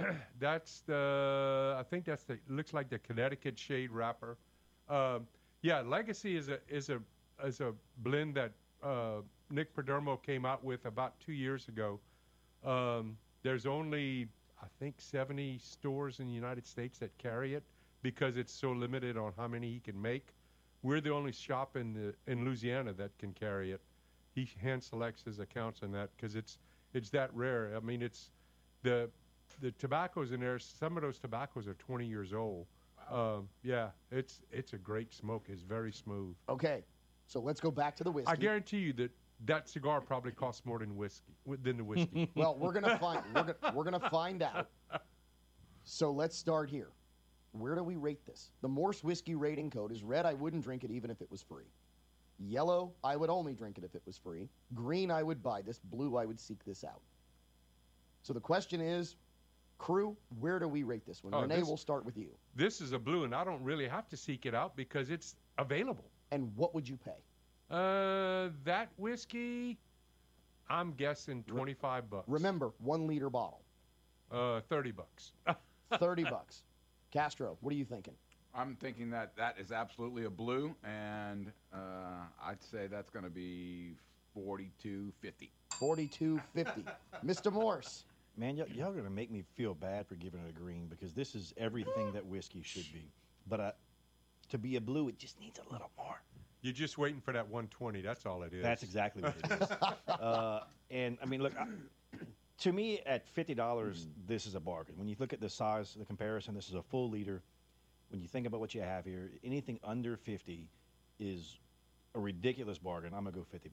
Speaker 12: I think looks like the Connecticut shade wrapper. Yeah, Legacy is a blend that Nick Perdomo came out with about 2 years ago. There's only, I think, 70 stores in the United States that carry it because it's so limited on how many he can make. We're the only shop in Louisiana that can carry it. He hand selects his accounts on that because it's that rare. I mean, it's the tobaccos in there. Some of those tobaccos are 20 years old. Wow. Yeah, it's a great smoke. It's very smooth.
Speaker 9: Okay, so let's go back to the whiskey.
Speaker 12: I guarantee you that cigar probably costs more than the whiskey.
Speaker 9: Well, we're gonna find out. So let's start here. Where do we rate this? The Morse whiskey rating code is red. I wouldn't drink it even if it was free. Yellow, I would only drink it if it was free. Green, I would buy this. Blue, I would seek this out. So the question is, crew, where do we rate this one? Renee, we'll start with you.
Speaker 12: This is a blue, and I don't really have to seek it out because it's available.
Speaker 9: And what would you pay?
Speaker 12: That whiskey, I'm guessing $25.
Speaker 9: Remember, 1 liter bottle.
Speaker 12: $30.
Speaker 9: $30. Castro, what are you thinking?
Speaker 13: I'm thinking that is absolutely a blue, and I'd say that's going to be $42.50.
Speaker 9: $42.50. Mr. Morse.
Speaker 14: Man, y'all going to make me feel bad for giving it a green because this is everything that whiskey should be. But to be a blue, it just needs a little more.
Speaker 12: You're just waiting for that 120. That's all it is.
Speaker 14: That's exactly what it is. And, I mean, look, to me, at $50, this is a bargain. When you look at the size, the comparison, this is a full liter. When you think about what you have here, anything under 50 is a ridiculous bargain. I'm going to go $50.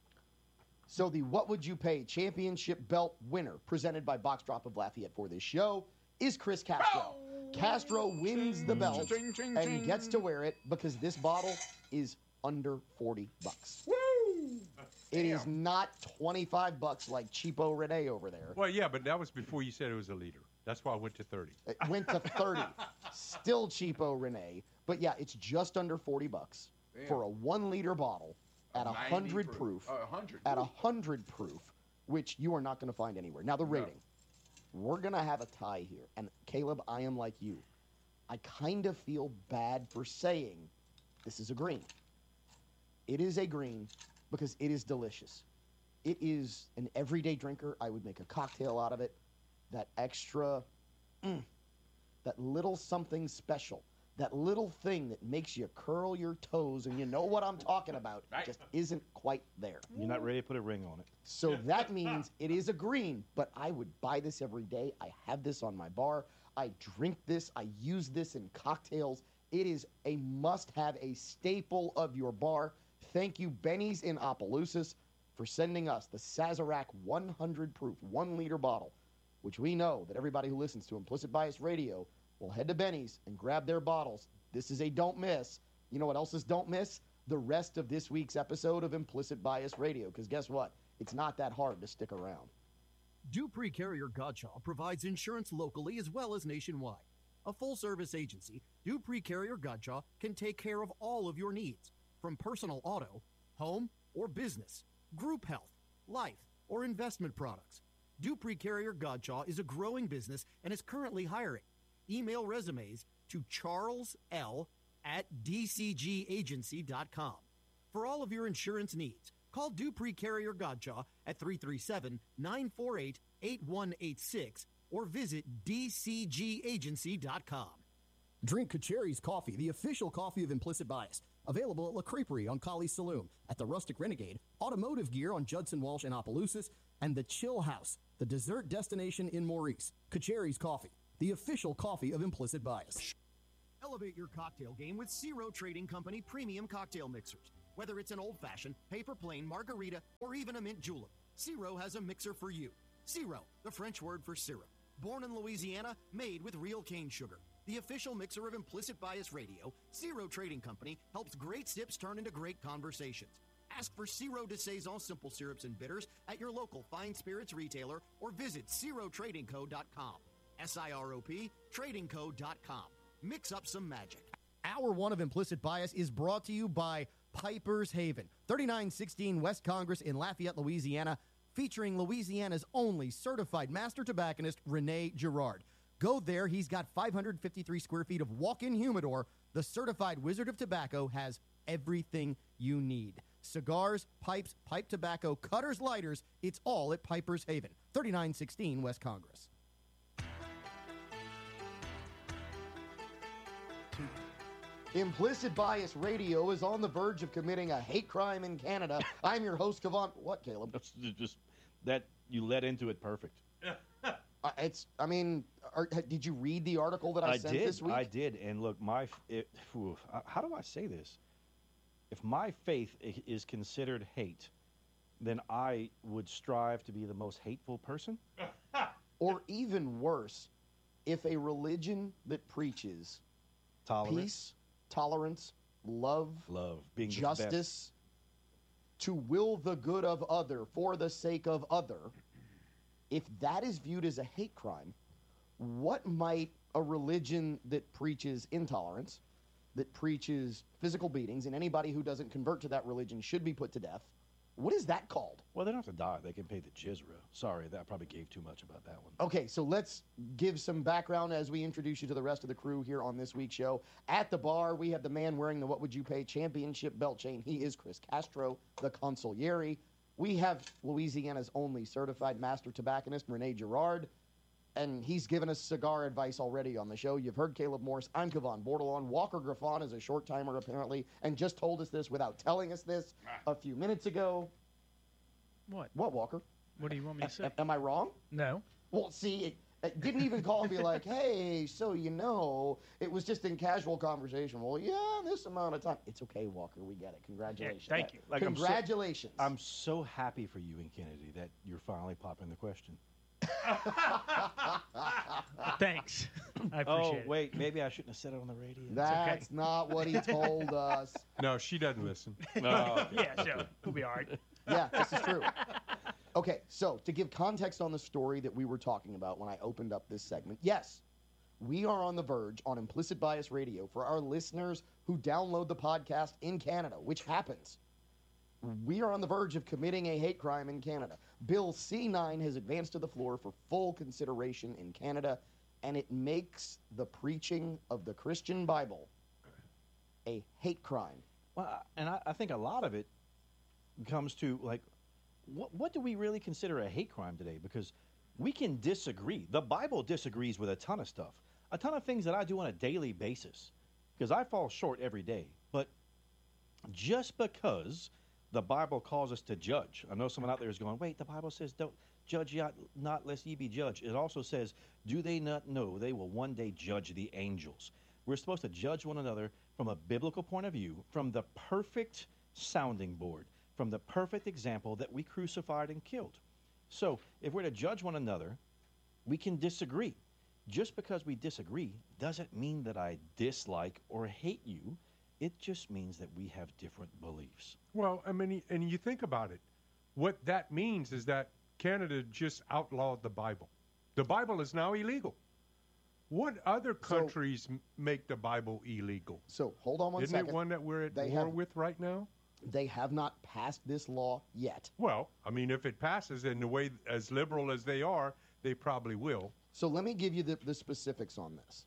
Speaker 9: So the What Would You Pay Championship Belt winner, presented by Box Drop of Lafayette for this show, is Chris Castro. Castro wins the belt and gets to wear it because this bottle is under $40. Woo! It is not $25 like cheapo Renee over there.
Speaker 12: Well, yeah, but that was before you said it was a liter. That's why I went to 30.
Speaker 9: It went to 30. Still cheapo Renee. But yeah, it's just under $40 for a 1 liter bottle at 100 proof.
Speaker 13: 100.
Speaker 9: At 100 proof, which you are not going to find anywhere. Now the rating. We're going to have a tie here. And Caleb, I am like you. I kind of feel bad for saying this is a green. It is a green because it is delicious. It is an everyday drinker. I would make a cocktail out of it. That extra, that little something special, that little thing that makes you curl your toes, and you know what I'm talking about, just isn't quite there.
Speaker 14: You're not ready to put a ring on it.
Speaker 9: So that means it is a green, but I would buy this every day. I have this on my bar. I drink this. I use this in cocktails. It is a must-have, a staple of your bar. Thank you, Benny's in Opelousas, for sending us the Sazerac 100 proof 1 liter bottle, which we know that everybody who listens to Implicit Bias Radio will head to Benny's and grab their bottles. This is a don't miss. You know what else is don't miss? The rest of this week's episode of Implicit Bias Radio, because guess what? It's not that hard to stick around.
Speaker 15: Dupree Carrier Godshaw provides insurance locally as well as nationwide. A full-service agency, Dupree Carrier Godshaw can take care of all of your needs, from personal auto, home, or business, group health, life, or investment products. Dupree Carrier Godshaw is a growing business and is currently hiring. Email resumes to charlesl@dcgagency.com. For all of your insurance needs, call Dupree Carrier Godshaw at 337-948-8186 or visit dcgagency.com.
Speaker 9: Drink Kacheri's Coffee, the official coffee of Implicit Bias.
Speaker 15: Available at La Creperie on Collie Saloon, at the Rustic Renegade, Automotive Gear on Judson Walsh in Opelousas, and the Chill House, the dessert destination in Maurice. Kacheri's Coffee, the official coffee of Implicit Bias. Elevate your cocktail game with Zero Trading Company premium cocktail mixers. Whether it's an old-fashioned, paper plane, margarita, or even a mint julep, Zero has a mixer for you. Zero, the French word for syrup. Born in Louisiana, made with real cane sugar. The official mixer of Implicit Bias Radio, Zero Trading Company helps great sips turn into great conversations. Ask for Zero de Saison simple syrups and bitters at your local fine spirits retailer or visit ZeroTradingCo.com. SIROP, TradingCo.com. Mix up some magic.
Speaker 9: Hour 1 of Implicit Bias is brought to you by Piper's Haven, 3916 West Congress in Lafayette, Louisiana, featuring Louisiana's only certified master tobacconist, Rene Girard. Go there. He's got 553 square feet of walk-in humidor. The certified Wizard of Tobacco has everything you need. Cigars, pipes, pipe tobacco, cutters, lighters. It's all at Piper's Haven, 3916 West Congress. Implicit Bias Radio is on the verge of committing a hate crime in Canada. I'm your host, Kevon. What, Caleb?
Speaker 14: That's just that you led into it perfect.
Speaker 9: Did you read the article that I sent this week?
Speaker 14: I did. And look, how do I say this? If my faith is considered hate, then I would strive to be the most hateful person.
Speaker 9: Or even worse, if a religion that preaches peace, tolerance, love,
Speaker 14: being
Speaker 9: justice, to will the good of other for the sake of other, if that is viewed as a hate crime, what might a religion that preaches intolerance, that preaches physical beatings, and anybody who doesn't convert to that religion should be put to death, what is that called?
Speaker 14: Well, they don't have to die. They can pay the jizra. Sorry, that probably gave too much about that one.
Speaker 9: Okay, so let's give some background as we introduce you to the rest of the crew here on this week's show. At the bar, we have the man wearing the What Would You Pay Championship belt chain. He is Chris Castro, the consigliere. We have Louisiana's only certified master tobacconist, Rene Girard, and he's given us cigar advice already on the show. You've heard Caleb Morris. I'm Kevon Bordelon. Walker Griffon is a short-timer, apparently, and just told us this without telling us this a few minutes ago.
Speaker 16: What?
Speaker 9: What, Walker?
Speaker 16: What do you want me to say?
Speaker 9: Am I wrong?
Speaker 16: No.
Speaker 9: Well, see, it didn't even call and be like, hey, so you know, it was just in casual conversation. Well, yeah, this amount of time. It's okay, Walker. We get it. Congratulations.
Speaker 16: Yeah, thank you.
Speaker 9: Congratulations.
Speaker 14: I'm so happy for you and Kennedy that you're finally popping the question.
Speaker 16: Thanks. I appreciate it.
Speaker 14: Wait, maybe I shouldn't have said it on the radio.
Speaker 9: That's not what he told us.
Speaker 12: No, she doesn't listen.
Speaker 14: No.
Speaker 16: Yeah, sure. We'll be all right.
Speaker 9: Yeah, this is true. Okay, so to give context on the story that we were talking about when I opened up this segment, yes, we are on the verge on Implicit Bias Radio for our listeners who download the podcast in Canada, which happens. We are on the verge of committing a hate crime in Canada. Bill C-9 has advanced to the floor for full consideration in Canada, and it makes the preaching of the Christian Bible a hate crime.
Speaker 14: Well, and I think a lot of it comes to, like, what do we really consider a hate crime today? Because we can disagree. The Bible disagrees with a ton of stuff, a ton of things that I do on a daily basis, because I fall short every day. But just because the Bible calls us to judge, I know someone out there is going, wait, the Bible says don't judge not lest ye be judged. It also says, do they not know they will one day judge the angels? We're supposed to judge one another from a biblical point of view, from the perfect sounding board, from the perfect example that we crucified and killed. So if we're to judge one another, we can disagree. Just because we disagree doesn't mean that I dislike or hate you. It just means that we have different beliefs.
Speaker 12: Well, I mean, and you think about it. What that means is that Canada just outlawed the Bible. The Bible is now illegal. What other countries make the Bible illegal?
Speaker 9: So hold on one
Speaker 12: second. Isn't it one that we're at war with right now?
Speaker 9: They have not passed this law yet.
Speaker 12: Well, I mean, if it passes in the way as liberal as they are, they probably will.
Speaker 9: So let me give you the specifics on this.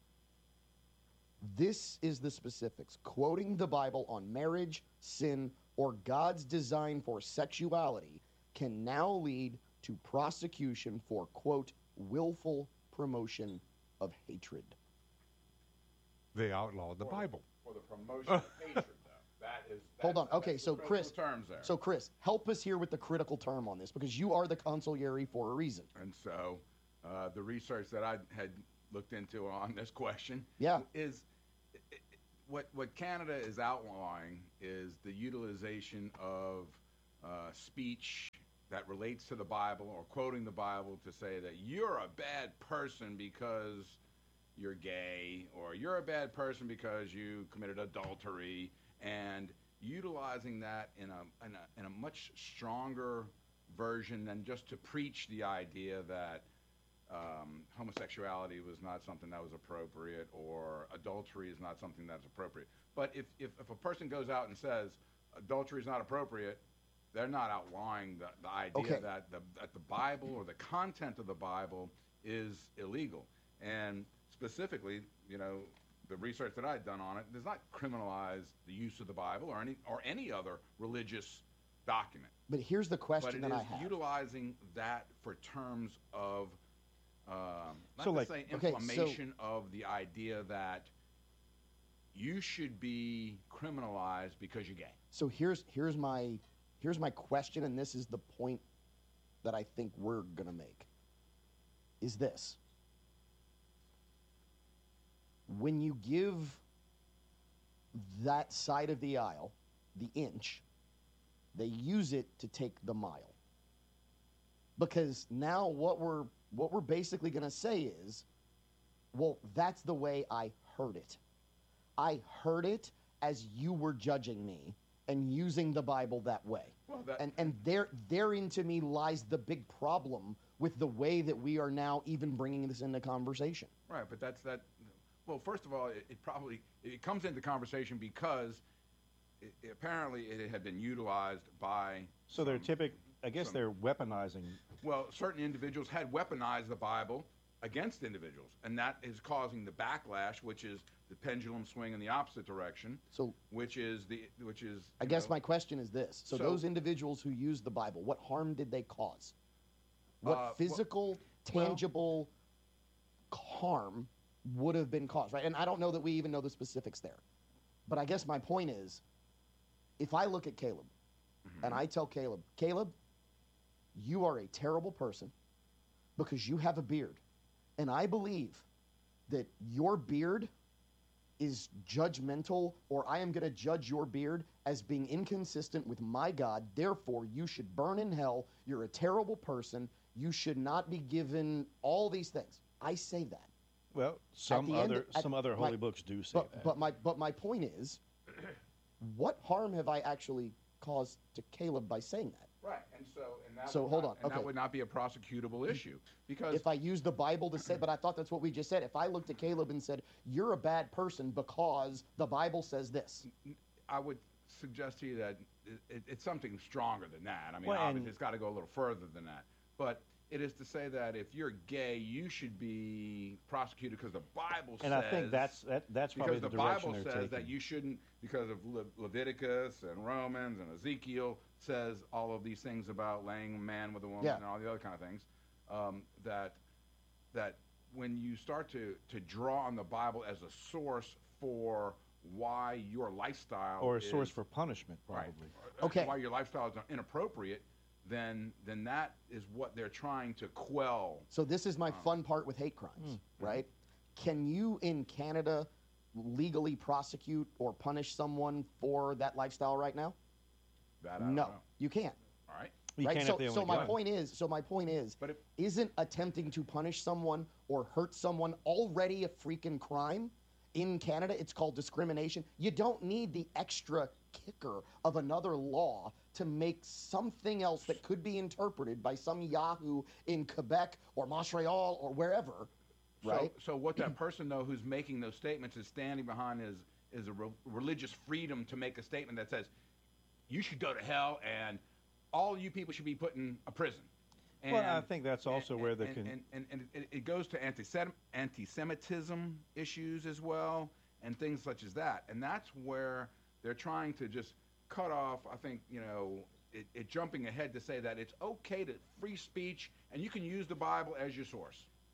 Speaker 9: This is the specifics. Quoting the Bible on marriage, sin, or God's design for sexuality can now lead to prosecution for, quote, willful promotion of hatred.
Speaker 12: They outlawed the Bible.
Speaker 13: For the promotion of hatred, though.
Speaker 9: Hold on. Okay, so Chris,
Speaker 13: terms there.
Speaker 9: So Chris, help us here with the critical term on this, because you are the consigliere for a reason.
Speaker 13: And so, the research that I had looked into on this question, is what Canada is outlawing is the utilization of speech that relates to the Bible or quoting the Bible to say that you're a bad person because you're gay, or you're a bad person because you committed adultery, and utilizing that in a much stronger version than just to preach the idea that homosexuality was not something that was appropriate, or adultery is not something that's appropriate. But if a person goes out and says adultery is not appropriate, they're not outlawing the idea that the Bible or the content of the Bible is illegal. And specifically, the research that I've done on it does not criminalize the use of the Bible or any other religious document.
Speaker 9: But here's the question that I have.
Speaker 13: But it is utilizing that for terms of inflammation of the idea that you should be criminalized because you're gay.
Speaker 9: So here's my question, and this is the point that I think we're going to make, is this. When you give that side of the aisle the inch, they use it to take the mile. Because now what we're basically going to say is, well, that's the way I heard it. I heard it as you were judging me and using the Bible that way. Well, and therein to me lies the big problem with the way that we are now even bringing this into conversation.
Speaker 13: Right, but that's that. Well, first of all, it comes into conversation because apparently it had been utilized by.
Speaker 14: So they're they're weaponizing.
Speaker 13: Well, certain individuals had weaponized the Bible against individuals, and that is causing the backlash, which is the pendulum swing in the opposite direction.
Speaker 9: So,
Speaker 13: I
Speaker 9: guess my question is this: so those individuals who used the Bible, what harm did they cause? What physical, tangible harm would have been caused, right? And I don't know that we even know the specifics there. But I guess my point is, if I look at Caleb and I tell Caleb, you are a terrible person because you have a beard. And I believe that your beard is judgmental, or I am going to judge your beard as being inconsistent with my God. Therefore, you should burn in hell. You're a terrible person. You should not be given all these things. I say that.
Speaker 14: Well, some other holy books do say that.
Speaker 9: But my point is, what harm have I actually caused to Caleb by saying that?
Speaker 13: Right, and
Speaker 9: that
Speaker 13: would not be a prosecutable issue, because
Speaker 9: if I use the Bible to say, but I thought that's what we just said. If I looked at Caleb and said, "You're a bad person because the Bible says this,"
Speaker 13: I would suggest to you that it's something stronger than that. I mean, obviously, it's got to go a little further than that. But it is to say that if you're gay, you should be prosecuted because the Bible says.
Speaker 14: And I think that's probably the direction they're taking.
Speaker 13: Because the Bible says that you shouldn't, because of Leviticus and Romans and Ezekiel says all of these things about laying a man with a woman and all the other kind of things. That when you start to draw on the Bible as a source for why your lifestyle
Speaker 14: or a source for punishment, probably.
Speaker 13: Right, okay. Why your lifestyle is inappropriate. Then that is what they're trying to quell.
Speaker 9: So this is my fun part with hate crimes, right? Can you in Canada legally prosecute or punish someone for that lifestyle right now?
Speaker 13: That I don't know.
Speaker 9: You can't.
Speaker 13: All right.
Speaker 9: Right. So my point is, isn't attempting to punish someone or hurt someone already a freaking crime? In Canada, it's called discrimination. You don't need the extra kicker of another law to make something else that could be interpreted by some Yahoo in Quebec or Montreal or wherever, right?
Speaker 13: So what that person, though, who's making those statements is standing behind is a religious freedom to make a statement that says, you should go to hell and all you people should be put in a prison.
Speaker 14: And, well, I think that's also where
Speaker 13: it goes to anti-Semitism issues as well and things such as that. And that's where they're trying to just cut off, I think, it jumping ahead to say that it's okay to free speech and you can use the Bible as your source.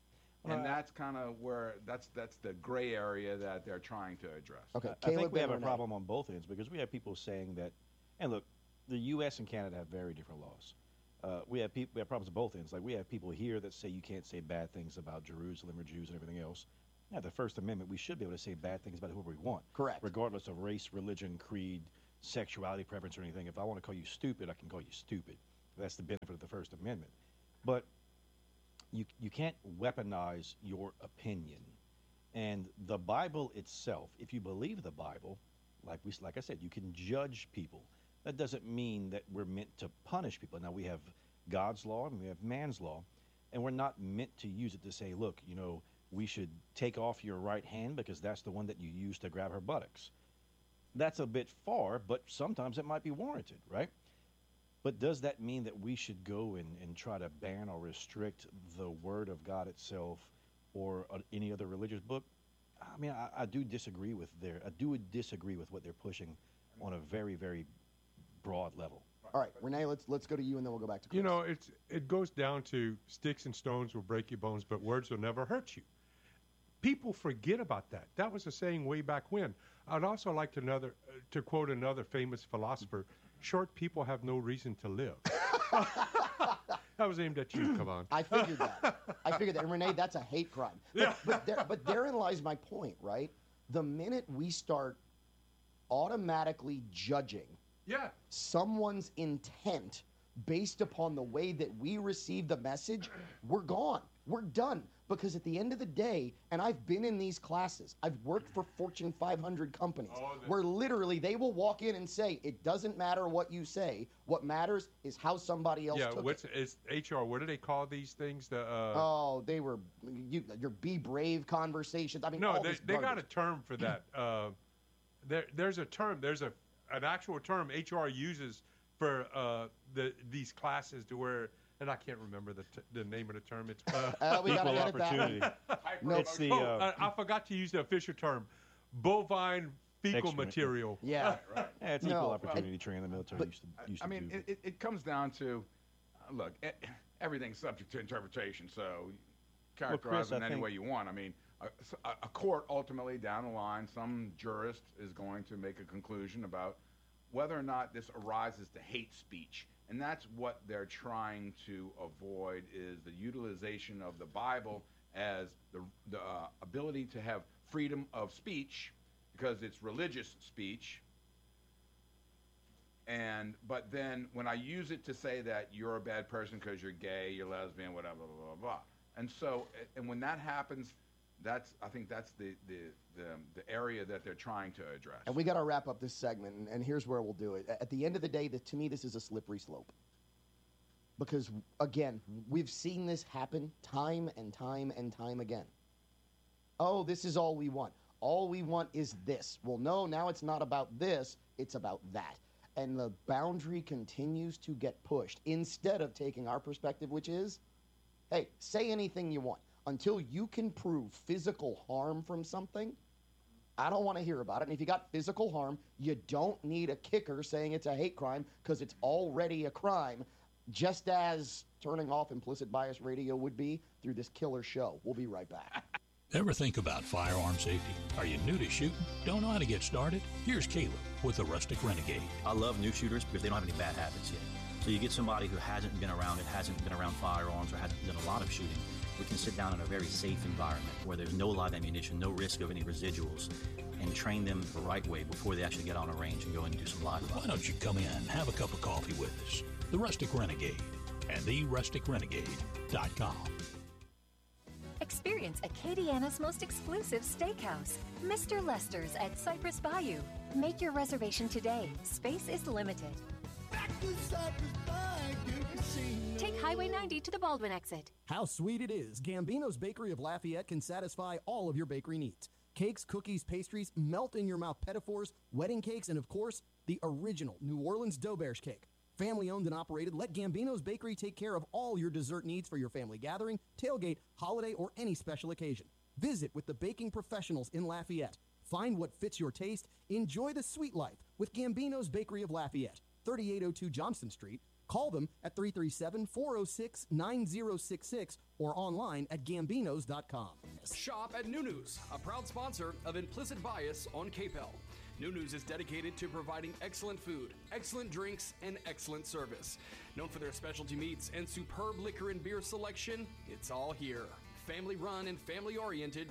Speaker 13: And that's kind of where that's the gray area that they're trying to address.
Speaker 17: Okay,
Speaker 14: I think we have a problem on both ends because we have people saying that, and look, the U.S. and Canada have very different laws. We have problems on both ends. Like we have people here that say you can't say bad things about Jerusalem or Jews and everything else. Yeah, the First Amendment, we should be able to say bad things about whoever we want.
Speaker 17: Correct.
Speaker 14: Regardless of race, religion, creed, sexuality, preference, or anything. If I want to call you stupid, I can call you stupid. That's the benefit of the First Amendment. But you can't weaponize your opinion. And the Bible itself, if you believe the Bible, like I said, you can judge people. That doesn't mean that we're meant to punish people. Now, we have God's law and we have man's law, and we're not meant to use it to say, look, we should take off your right hand because that's the one that you use to grab her buttocks. That's a bit far, but sometimes it might be warranted, right? But does that mean that we should go and try to ban or restrict the Word of God itself or any other religious book? I mean, I do disagree with what they're pushing on a very, very broad level.
Speaker 17: All right, Renee, let's go to you, and then we'll go back to Chris.
Speaker 12: It goes down to sticks and stones will break your bones, but words will never hurt you. People forget about that. That was a saying way back when. I'd also like to quote another famous philosopher: "Short people have no reason to live." That was aimed at you. Come on.
Speaker 17: I figured that. And Renee, that's a hate crime. But therein lies my point, right? The minute we start automatically judging someone's intent based upon the way that we receive the message, we're gone. We're done. Because at the end of the day, and I've been in these classes, I've worked for Fortune 500 companies, where literally they will walk in and say, it doesn't matter what you say. What matters is how somebody else took it.
Speaker 12: Is HR, what do they call these things?
Speaker 17: They were your be brave conversations. I mean,
Speaker 12: no, they got a term for that. There's a term. There's an actual term HR uses for these classes to where, and I can't remember the name of the term. It's
Speaker 17: equal opportunity.
Speaker 12: I forgot to use the official term. Bovine fecal material.
Speaker 17: Yeah,
Speaker 14: right. It's equal opportunity training the military used to do.
Speaker 13: It comes down to, look, everything's subject to interpretation, so characterize it in any way you want. I mean, a court ultimately down the line, some jurist is going to make a conclusion about whether or not this arises to hate speech. And that's what they're trying to avoid, is the utilization of the Bible as the ability to have freedom of speech, because it's religious speech. But then when I use it to say that you're a bad person because you're gay, you're lesbian, whatever, blah, blah, blah, blah. And when that happens, I think that's the area that they're trying to address.
Speaker 17: And we got to wrap up this segment, and here's where we'll do it. At the end of the day, to me, this is a slippery slope. Because, again, we've seen this happen time and time and time again. Oh, this is all we want. All we want is this. Well, no, now it's not about this, it's about that. And the boundary continues to get pushed instead of taking our perspective, which is, hey, say anything you want. Until you can prove physical harm from something, I don't want to hear about it. And if you got physical harm, you don't need a kicker saying it's a hate crime, because it's already a crime, just as turning off Implicit Bias Radio would be through this killer show. We'll be right back.
Speaker 18: Ever think about firearm safety? Are you new to shooting? Don't know how to get started? Here's Caleb with the Rustic Renegade.
Speaker 19: I love new shooters because they don't have any bad habits yet. So you get somebody who hasn't been around firearms, or hasn't done a lot of shooting. We can sit down in a very safe environment where there's no live ammunition, no risk of any residuals, and train them the right way before they actually get on a range and go in and do some live fire.
Speaker 18: Why don't you come in and have a cup of coffee with us? The Rustic Renegade and therusticrenegade.com.
Speaker 6: Experience Acadiana's most exclusive steakhouse, Mr. Lester's at Cypress Bayou. Make your reservation today. Space is limited. Take Highway 90 to the Baldwin exit.
Speaker 15: How sweet it is. Gambino's Bakery of Lafayette can satisfy all of your bakery needs. Cakes, cookies, pastries, melt-in-your-mouth pedophores, wedding cakes, and, of course, the original New Orleans Dauberge cake. Family-owned and operated, let Gambino's Bakery take care of all your dessert needs for your family gathering, tailgate, holiday, or any special occasion. Visit with the baking professionals in Lafayette. Find what fits your taste. Enjoy the sweet life with Gambino's Bakery of Lafayette, 3802 Johnston Street,
Speaker 9: Call them at 337-406-9066 or online at Gambinos.com.
Speaker 11: Shop at Nunu's, a proud sponsor of Implicit Bias on KPEL. Nunu's is dedicated to providing excellent food, excellent drinks, and excellent service. Known for their specialty meats and superb liquor and beer selection, it's all here. Family run and family oriented,